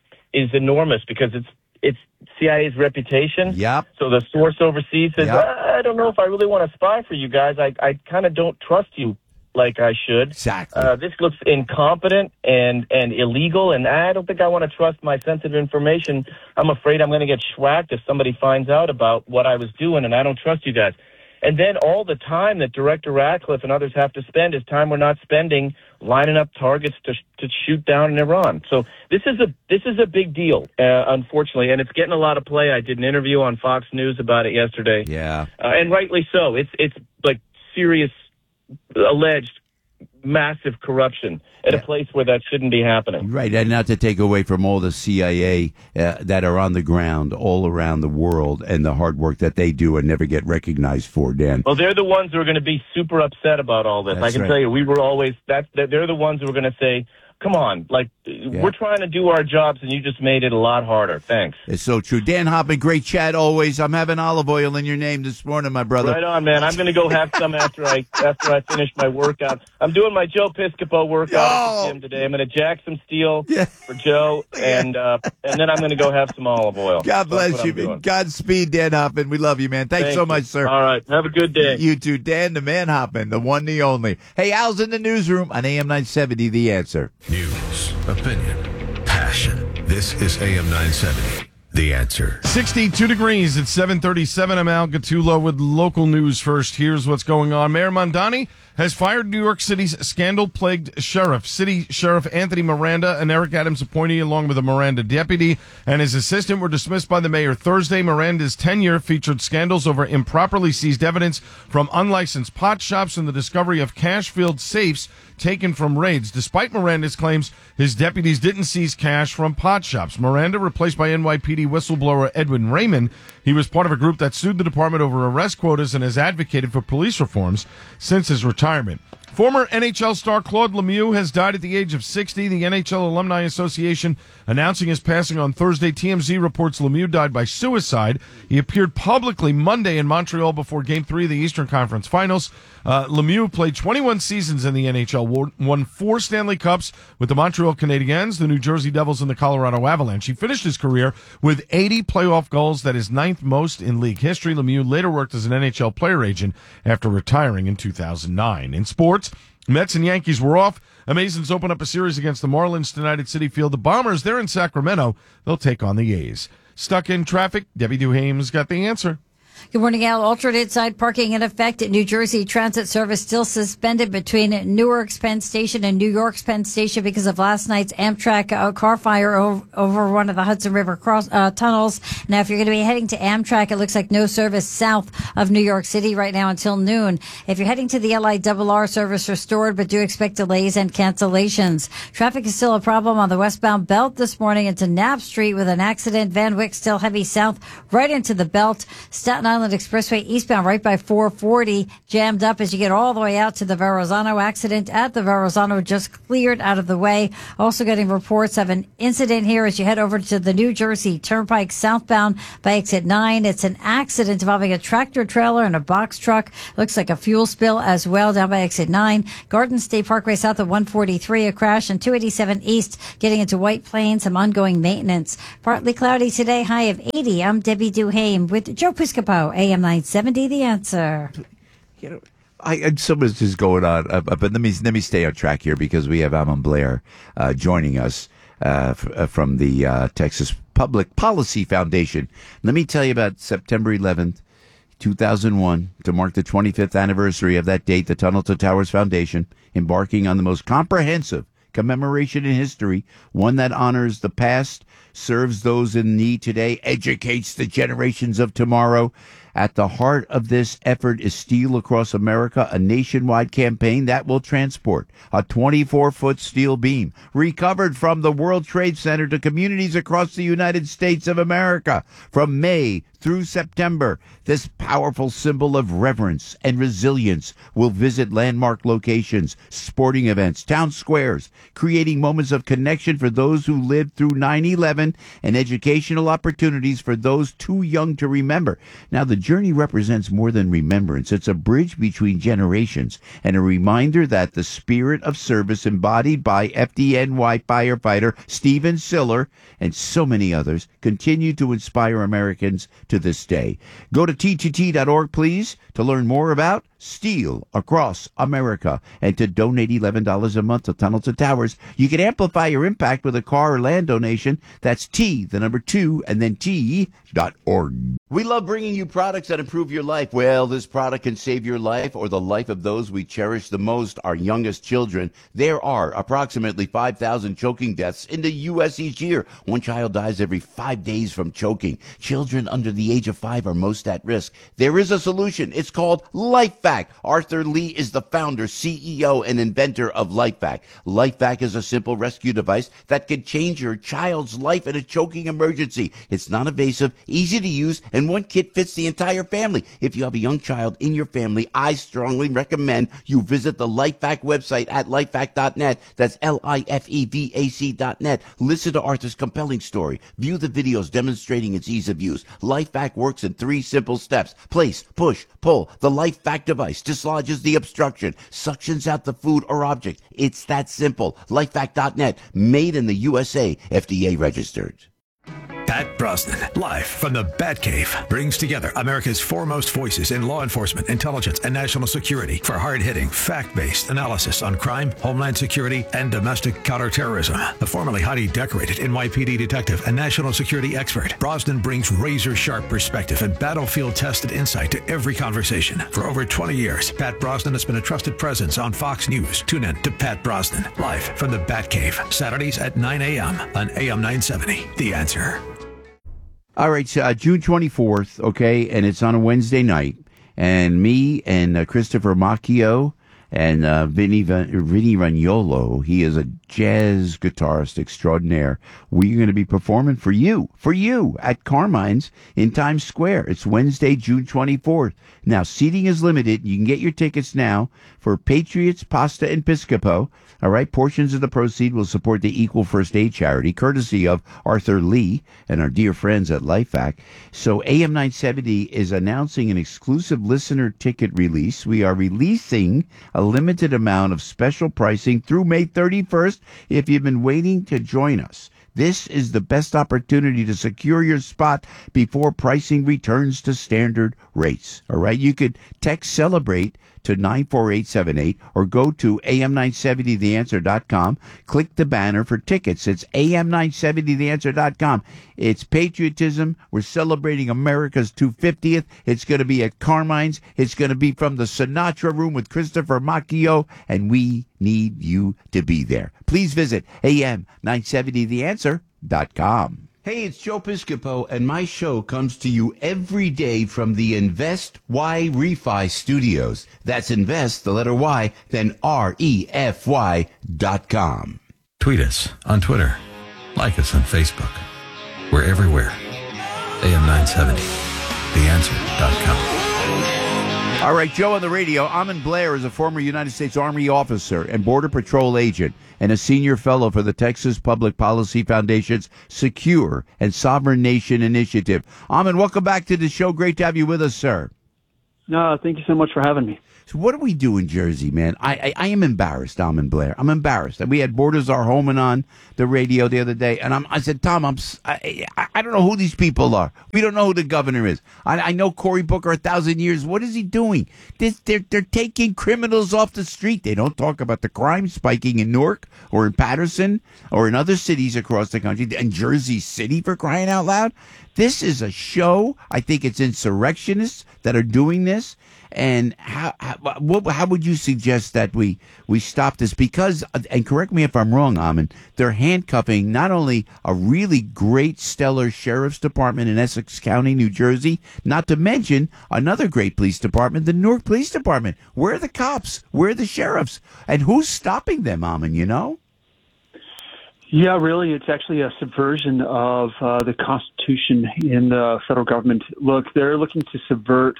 is enormous because it's it's C I A's reputation. Yep. So the source overseas says, Yep. "Ah, I don't know if I really want to spy for you guys. I, I kind of don't trust you like I should. Exactly. Uh, this looks incompetent and, and illegal, and I don't think I want to trust my sensitive information. I'm afraid I'm going to get schwacked if somebody finds out about what I was doing, and I don't trust you guys." And then all the time that Director Ratcliffe and others have to spend is time we're not spending lining up targets to to shoot down in Iran. So this is a this is a big deal, uh, unfortunately, and it's getting a lot of play. I did an interview on Fox News about it yesterday, Yeah. uh, and rightly so. It's it's like serious, alleged, massive corruption at a place where that shouldn't be happening. Right, and not to take away from all the C I A uh, that are on the ground all around the world and the hard work that they do and never get recognized for, Dan. Well, they're the ones who are going to be super upset about all this. That's I can right. tell you, we were always that. They're the ones who are going to say, "Come on, like we're trying to do our jobs, and you just made it a lot harder." Thanks. It's so true. Dan Hoffman, great chat always. I'm having olive oil in your name this morning, my brother. Right on, man. I'm going to go have some after I after I finish my workout. I'm doing my Joe Piscopo workout at the gym today. I'm going to jack some steel for Joe, and uh, and then I'm going to go have some olive oil. God That's bless what you. I'm doing. Godspeed, Dan Hoffman. We love you, man. Thanks Thank so you. much, sir. All right. Have a good day. You too, Dan the Man Hoffman, the one, the only. Hey, Al's in the newsroom on A M nine seventy, The Answer. News, opinion, passion. This is A M nine seventy. The Answer. sixty-two degrees at seven thirty-seven. I'm Al Gattulo with local news first. Here's what's going on. Mayor Mondani has fired New York City's scandal-plagued sheriff. City Sheriff Anthony Miranda, an Eric Adams appointee, along with a Miranda deputy and his assistant, were dismissed by the mayor Thursday. Miranda's tenure featured scandals over improperly seized evidence from unlicensed pot shops and the discovery of cash-filled safes taken from raids. Despite Miranda's claims, his deputies didn't seize cash from pot shops. Miranda, replaced by N Y P D whistleblower Edwin Raymond. He was part of a group that sued the department over arrest quotas and has advocated for police reforms since his retirement. Former N H L star Claude Lemieux has died at the age of sixty. The N H L Alumni Association announcing his passing on Thursday. T M Z reports Lemieux died by suicide. He appeared publicly Monday in Montreal before Game three of the Eastern Conference Finals. Uh, Lemieux played twenty-one seasons in the N H L, won four Stanley Cups with the Montreal Canadiens, the New Jersey Devils, and the Colorado Avalanche. He finished his career with eighty playoff goals. That is ninth most in league history. Lemieux later worked as an N H L player agent after retiring in two thousand nine. In sports, Mets and Yankees were off. Amazons open up a series against the Marlins tonight at Citi Field. The Bombers, they're in Sacramento. They'll take on the A's. Stuck in traffic, Debbie Duhame's got the answer. Good morning, Al. Alternate side parking in effect at New Jersey Transit service still suspended between Newark's Penn Station and New York's Penn Station because of last night's Amtrak uh, car fire over, over one of the Hudson River cross uh, tunnels. Now, if you're going to be heading to Amtrak, it looks like no service south of New York City right now until noon. If you're heading to the L I R R, service restored, but do expect delays and cancellations. Traffic is still a problem on the westbound belt this morning into Knapp Street with an accident. Van Wyck still heavy south right into the belt. Staten Island Expressway eastbound right by four forty, jammed up as you get all the way out to the Verrazano. Accident at the Verrazano just cleared out of the way. Also getting reports of an incident here as you head over to the New Jersey Turnpike southbound by exit nine. It's an accident involving a tractor trailer and a box truck. Looks like a fuel spill as well down by exit nine. Garden State Parkway south of one forty-three, a crash, and two eighty-seven east getting into White Plains, some ongoing maintenance. Partly cloudy today, high of eighty. I'm Debbie Duhame with Joe Piscopo, A M nine seventy, The Answer. You know, I, I so much is going on, uh, but let me let me stay on track here because we have Almond Blair uh, joining us uh, f- uh, from the uh, Texas Public Policy Foundation. Let me tell you about September eleventh, two thousand one, to mark the twenty-fifth anniversary of that date. The Tunnel to Towers Foundation embarking on the most comprehensive commemoration in history, one that honors the past, serves those in need today, educates the generations of tomorrow. At the heart of this effort is Steel Across America, a nationwide campaign that will transport a twenty-four foot steel beam recovered from the World Trade Center to communities across the United States of America. From May through September, this powerful symbol of reverence and resilience will visit landmark locations, sporting events, town squares, creating moments of connection for those who lived through nine eleven and educational opportunities for those too young to remember. Now, the journey represents more than remembrance. It's a bridge between generations and a reminder that the spirit of service embodied by F D N Y firefighter Stephen Siller and so many others continue to inspire Americans to this day. Go to T T T dot org, please, to learn more about Steel Across America and to donate eleven dollars a month to Tunnel to Towers. You can amplify your impact with a car or land donation. That's T, the number two, and then T dot org. We love bringing you products that improve your life. Well, this product can save your life or the life of those we cherish the most, our youngest children. There are approximately five thousand choking deaths in the U S each year. One child dies every five days from choking. Children under the age of five are most at risk. There is a solution. It's called LifeVac. Arthur Lee is the founder, C E O, and inventor of LifeVac. LifeVac is a simple rescue device that can change your child's life in a choking emergency. It's non-invasive, easy to use, and one kit fits the entire family. If you have a young child in your family, I strongly recommend you visit the LifeVac website at lifevac dot net. That's L I F E V A C dot net. Listen to Arthur's compelling story. View the videos demonstrating its ease of use. LifeVac works in three simple steps. Place, push, pull. The LifeVac device dislodges the obstruction, suctions out the food or object. It's that simple. lifevac dot net. Made in the U S A. F D A registered. Pat Brosnan, live from the Batcave, brings together America's foremost voices in law enforcement, intelligence, and national security for hard-hitting, fact-based analysis on crime, homeland security, and domestic counterterrorism. The formerly highly decorated N Y P D detective and national security expert, Brosnan brings razor-sharp perspective and battlefield-tested insight to every conversation. For over twenty years, Pat Brosnan has been a trusted presence on Fox News. Tune in to Pat Brosnan, live from the Batcave, Saturdays at nine a.m. on A M nine seventy. The Answer. All right, so, uh, June twenty-fourth, okay, and it's on a Wednesday night, and me and uh, Christopher Macchio and uh, Vinny, Vinny Ragnolo, he is a jazz guitarist extraordinaire. We're going to be performing for you, for you, at Carmine's in Times Square. It's Wednesday, June twenty-fourth. Now, seating is limited. You can get your tickets now for Patriots, Pasta, and Piscopo. All right, portions of the proceed will support the Equal First Aid charity, courtesy of Arthur Lee and our dear friends at LifeVac. So A M nine seventy is announcing an exclusive listener ticket release. We are releasing a limited amount of special pricing through May thirty-first if you've been waiting to join us. This is the best opportunity to secure your spot before pricing returns to standard rates. All right, you could text CELEBRATE to nine four eight seven eight or go to A M nine seventy the answer dot com. Click the banner for tickets. It's A M nine seventy the answer dot com. It's patriotism. We're celebrating America's two hundred fiftieth. It's going to be at Carmine's. It's going to be from the Sinatra Room with Christopher Macchio, and we need you to be there. Please visit A M nine seventy the answer dot com. Hey, it's Joe Piscopo, and my show comes to you every day from the Invest Y Refi Studios. That's Invest, the letter Y, then R E F Y dot com. Tweet us on Twitter. Like us on Facebook. We're everywhere. A M nine seventy, the answer dot com. All right, Joe on the radio. Amon Blair is a former United States Army officer and Border Patrol agent and a senior fellow for the Texas Public Policy Foundation's Secure and Sovereign Nation Initiative. Amon, welcome back to the show. Great to have you with us, sir. No, thank you so much for having me. So what do we do in Jersey, man? I, I, I am embarrassed, Amon Blair. I'm embarrassed. We had Borders Are Homan on the radio the other day, and I'm, I said, Tom, I'm, I, I don't know who these people are. We don't know who the governor is. I, I know Cory Booker a thousand years. What is he doing? This, they're, they're taking criminals off the street. They don't talk about the crime spiking in Newark or in Patterson or in other cities across the country, and Jersey City, for crying out loud. This is a show. I think it's insurrectionists that are doing this. And how, how what, how would you suggest that we, we stop this? Because, and correct me if I'm wrong, Amon, they're handcuffing not only a really great, stellar sheriff's department in Essex County, New Jersey, not to mention another great police department, the Newark Police Department. Where are the cops? Where are the sheriffs? And who's stopping them, Amon, you know? Yeah, really, it's actually a subversion of uh, the Constitution in the federal government. Look, they're looking to subvert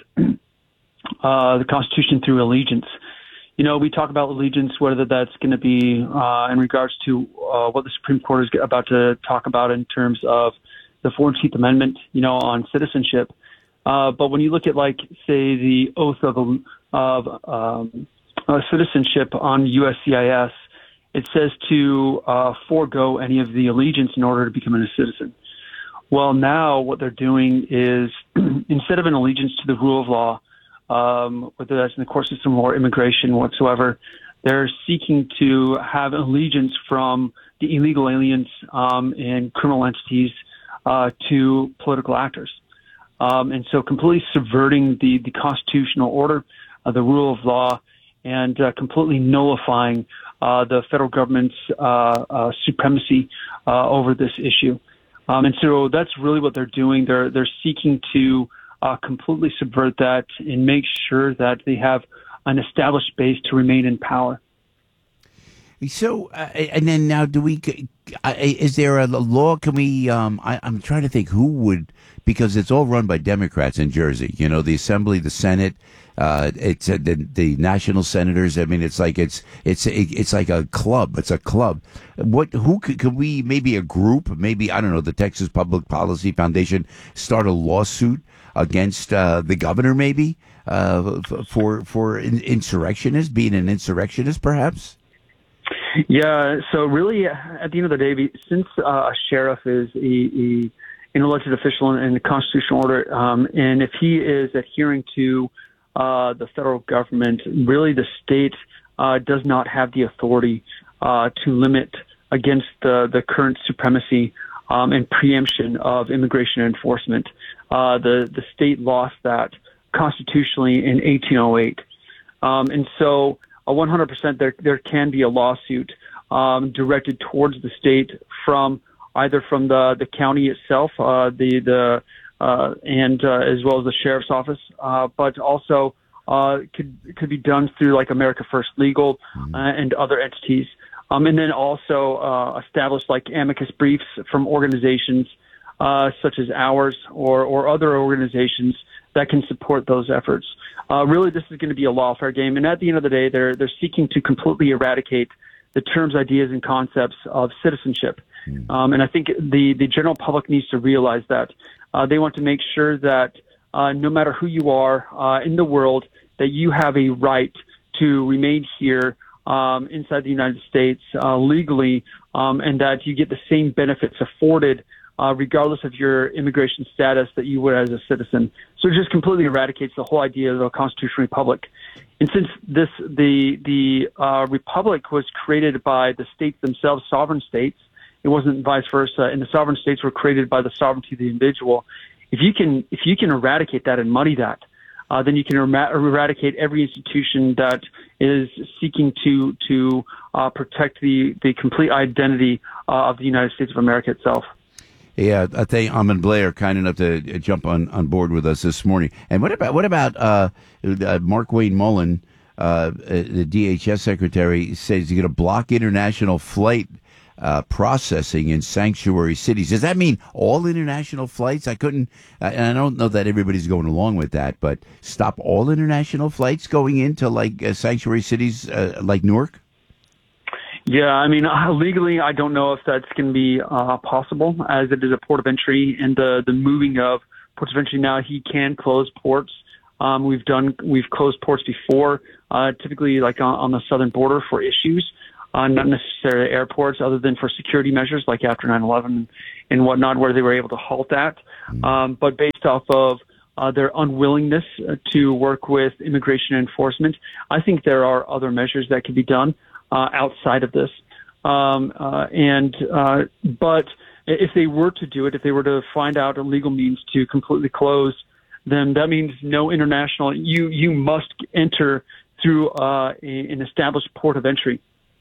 Uh, the Constitution through allegiance. You know, we talk about allegiance, whether that's going to be uh, in regards to uh, what the Supreme Court is about to talk about in terms of the fourteenth Amendment, you know, on citizenship. Uh, but when you look at, like, say, the oath of, of um, uh, citizenship on U S C I S, it says to uh, forego any of the allegiance in order to become a citizen. Well, now what they're doing is instead of an allegiance to the rule of law, Um, whether that's in the court system or immigration whatsoever, they're seeking to have allegiance from the illegal aliens um, and criminal entities uh, to political actors. Um, and so completely subverting the, the constitutional order, uh, the rule of law, and uh, completely nullifying uh, the federal government's uh, uh, supremacy uh, over this issue. Um, and so that's really what they're doing. They're, they're seeking to Uh, completely subvert that and make sure that they have an established base to remain in power. So, uh, and then now, do we? Uh, is there a law? Can we? Um, I, I'm trying to think who would, because it's all run by Democrats in Jersey. You know, the Assembly, the Senate. Uh, it's uh, the, the national senators. I mean, it's like it's it's it's like a club. It's a club. What? Who could? Could we? Maybe a group. Maybe I don't know. The Texas Public Policy Foundation start a lawsuit against uh, the governor, maybe uh, for for insurrectionists, being an insurrectionist, perhaps. Yeah. So really, at the end of the day, since uh, a sheriff is a, a an elected official in the constitutional order, um, and if he is adhering to uh, the federal government, really the state uh, does not have the authority uh, to limit against the, the current supremacy um, and preemption of immigration enforcement. Uh, the, the state lost that constitutionally in eighteen oh eight. Um, and so uh, one hundred percent there, there can be a lawsuit um, directed towards the state from either from the, the county itself, uh, the, the, uh, and uh, as well as the sheriff's office, uh, but also uh, could, could be done through like America First Legal uh, and other entities. Um, and then also uh, establish like amicus briefs from organizations Uh, such as ours or, or other organizations that can support those efforts. Uh, really, this is going to be a lawfare game. And at the end of the day, they're, they're seeking to completely eradicate the terms, ideas, and concepts of citizenship. Um, and I think the, the general public needs to realize that. Uh, they want to make sure that uh, no matter who you are uh, in the world, that you have a right to remain here um, inside the United States uh, legally, um, and that you get the same benefits afforded uh, regardless of your immigration status that you would as a citizen. So it just completely eradicates the whole idea of a constitutional republic. And since this the the uh, republic was created by the states themselves, sovereign states, it wasn't vice versa, and the sovereign states were created by the sovereignty of the individual. If you can if you can eradicate that and muddy that, uh, then you can er- eradicate every institution that is seeking to to uh, protect the the complete identity uh, of the United States of America itself. Yeah, I think Amon Blair kind enough to jump on, on board with us this morning. And what about what about uh, uh, Mark Wayne Mullen, uh, the D H S secretary, says he's going to block international flight uh, processing in sanctuary cities. Does that mean all international flights? I couldn't, and I don't know that everybody's going along with that, but stop all international flights going into like uh, sanctuary cities uh, like Newark? Yeah, I mean, uh, legally, I don't know if that's going to be uh, possible, as it is a port of entry, and the the moving of ports of entry now, he can close ports. Um, we've done, we've closed ports before, uh, typically like on, on the southern border for issues, uh, not necessarily airports, other than for security measures, like after nine eleven and whatnot, where they were able to halt that. Um, but based off of uh, their unwillingness to work with immigration enforcement, I think there are other measures that could be done Uh, outside of this. Um, uh, and, uh, but if they were to do it, if they were to find out a legal means to completely close, then that means no international, you, you must enter through, uh, a, an established port of entry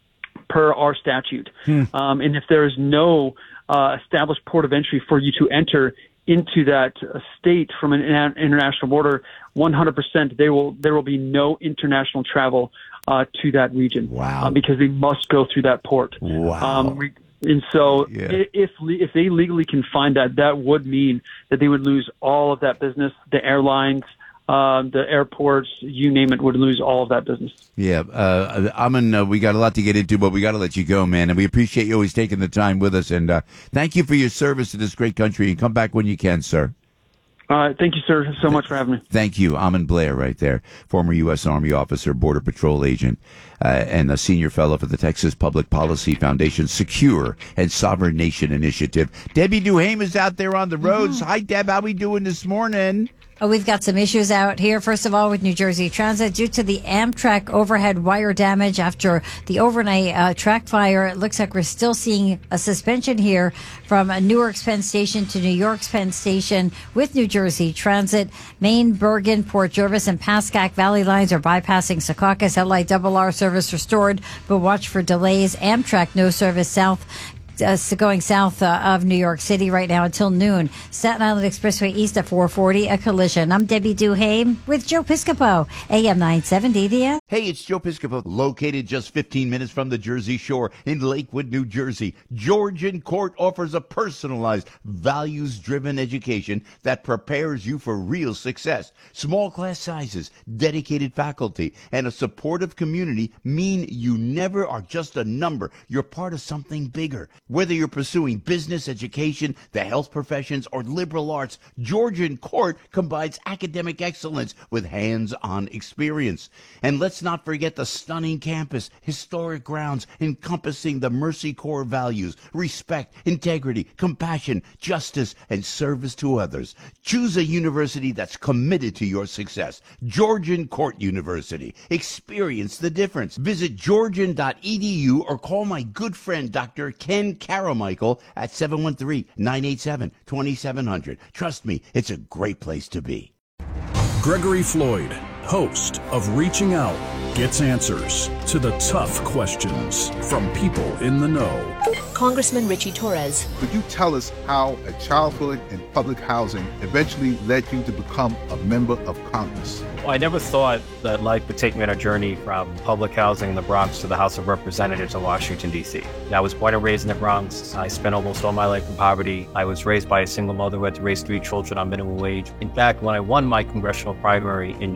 per our statute. Hmm. Um, and if there is no, uh, established port of entry for you to enter into that uh, state from an international border, one hundred percent they will, there will be no international travel Uh, to that region. Wow. Uh, because they must go through that port. Wow. Um, re- and so Yeah. if le- if they legally can find that, that would mean that they would lose all of that business. The airlines, um, the airports, you name it, would lose all of that business. Yeah, uh, Amon, uh, we got a lot to get into, but we got to let you go, man. And we appreciate you always taking the time with us. And uh, thank you for your service to this great country. And come back when you can, sir. All right. Thank you, sir, so much for having me. Thank you. Amon Blair right there, former U S. Army officer, Border Patrol agent, uh, and a senior fellow for the Texas Public Policy Foundation Secure and Sovereign Nation Initiative. Debbie Duhame is out there on the roads. Mm-hmm. Hi, Deb. How we doing this morning? Oh, we've got some issues out here. First of all, with New Jersey Transit, due to the Amtrak overhead wire damage after the overnight uh, track fire, it looks like we're still seeing a suspension here from Newark's Penn Station to New York's Penn Station with New Jersey Transit. Maine, Bergen, Port Jervis, and Pascack Valley lines are bypassing Secaucus. L I R R service restored, but watch for delays. Amtrak no service south. Uh, going south uh, of New York City right now until noon. Staten Island Expressway east at four forty, a collision. I'm Debbie Duhame with Joe Piscopo, A M nine seventy. The end. Hey, it's Joe Piscopo, located just fifteen minutes from the Jersey Shore in Lakewood, New Jersey. Georgian Court offers a personalized, values-driven education that prepares you for real success. Small class sizes, dedicated faculty, and a supportive community mean you never are just a number. You're part of something bigger. Whether you're pursuing business, education, the health professions, or liberal arts, Georgian Court combines academic excellence with hands-on experience. And let's not forget the stunning campus, historic grounds encompassing the Mercy Corps values, respect, integrity, compassion, justice, and service to others. Choose a university that's committed to your success. Georgian Court University. Experience the difference. Visit georgian dot e d u or call my good friend Doctor Ken Caramichael at seven one three, nine eight seven, two seven zero zero. Trust me, it's a great place to be. Gregory Floyd, host of Reaching Out, gets answers to the tough questions from people in the know. Congressman Richie Torres. Could you tell us how a childhood in public housing eventually led you to become a member of Congress? Well, I never thought that life would take me on a journey from public housing in the Bronx to the House of Representatives in Washington, D C. I was born and raised in the Bronx. I spent almost all my life in poverty. I was raised by a single mother who had to raise three children on minimum wage. In fact, when I won my congressional primary in June of twenty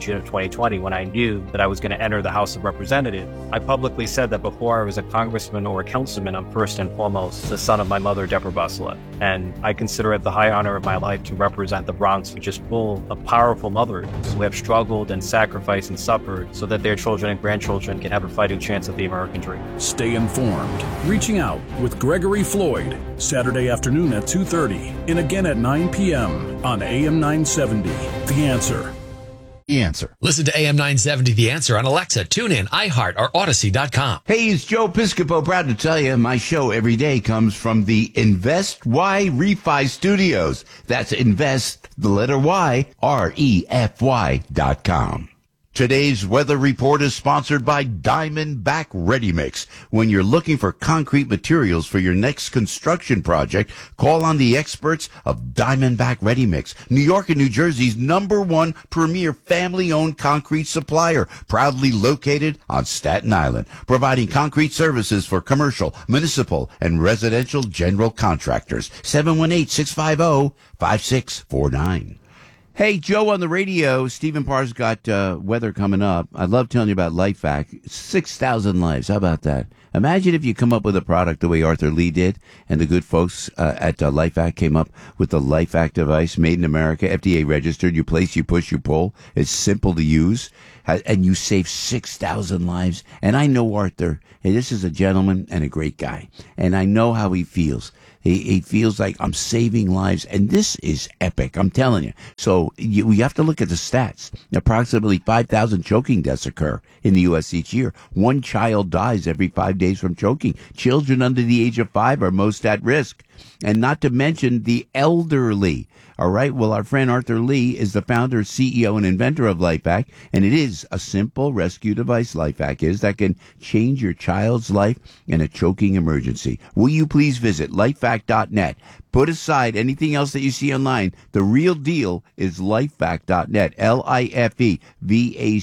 twenty twenty, when I knew that I was going to enter the House of Representatives, I publicly said that before I was a congressman or a councilman, I'm first and foremost the son of my mother, Deborah Busselette. And I consider it the high honor of my life to represent the Bronx, which is full of powerful mothers who have struggled and sacrificed and suffered so that their children and grandchildren can have a fighting chance at the American dream. Stay informed. Reaching Out with Gregory Floyd, Saturday afternoon at two thirty and again at nine p.m. on A M nine seventy. The Answer. The Answer. Listen to A M nine seventy The Answer on Alexa, TuneIn, iHeart, or Odyssey dot com. Hey, it's Joe Piscopo. Proud to tell you my show every day comes from the Invest Y Refi Studios. That's Invest, the letter Y, R E F Y dot com. Today's weather report is sponsored by Diamondback Ready Mix. When you're looking for concrete materials for your next construction project, call on the experts of Diamondback Ready Mix, New York and New Jersey's number one premier family-owned concrete supplier, proudly located on Staten Island, providing concrete services for commercial, municipal, and residential general contractors. seven one eight, six five zero, five six four nine. Hey, Joe, on the radio, Stephen Parr's got uh, weather coming up. I love telling you about LifeVac. six thousand lives. How about that? Imagine if you come up with a product the way Arthur Lee did, and the good folks uh, at uh, LifeVac came up with the LifeVac device, made in America, F D A registered. You place, you push, you pull. It's simple to use, and you save six thousand lives. And I know Arthur. Hey, this is a gentleman and a great guy, and I know how he feels. He, he feels like I'm saving lives, and this is epic, I'm telling you. So you, we have to look at the stats. Approximately five thousand choking deaths occur in the U S each year. One child dies every five days from choking. Children under the age of five are most at risk, and not to mention the elderly. All right, well, our friend Arthur Lee is the founder, C E O, and inventor of LifeVac, and it is a simple rescue device, LifeVac is, that can change your child's life in a choking emergency. Will you please visit lifevac dot net? Put aside anything else that you see online. The real deal is lifevac dot net, L I F E V A C.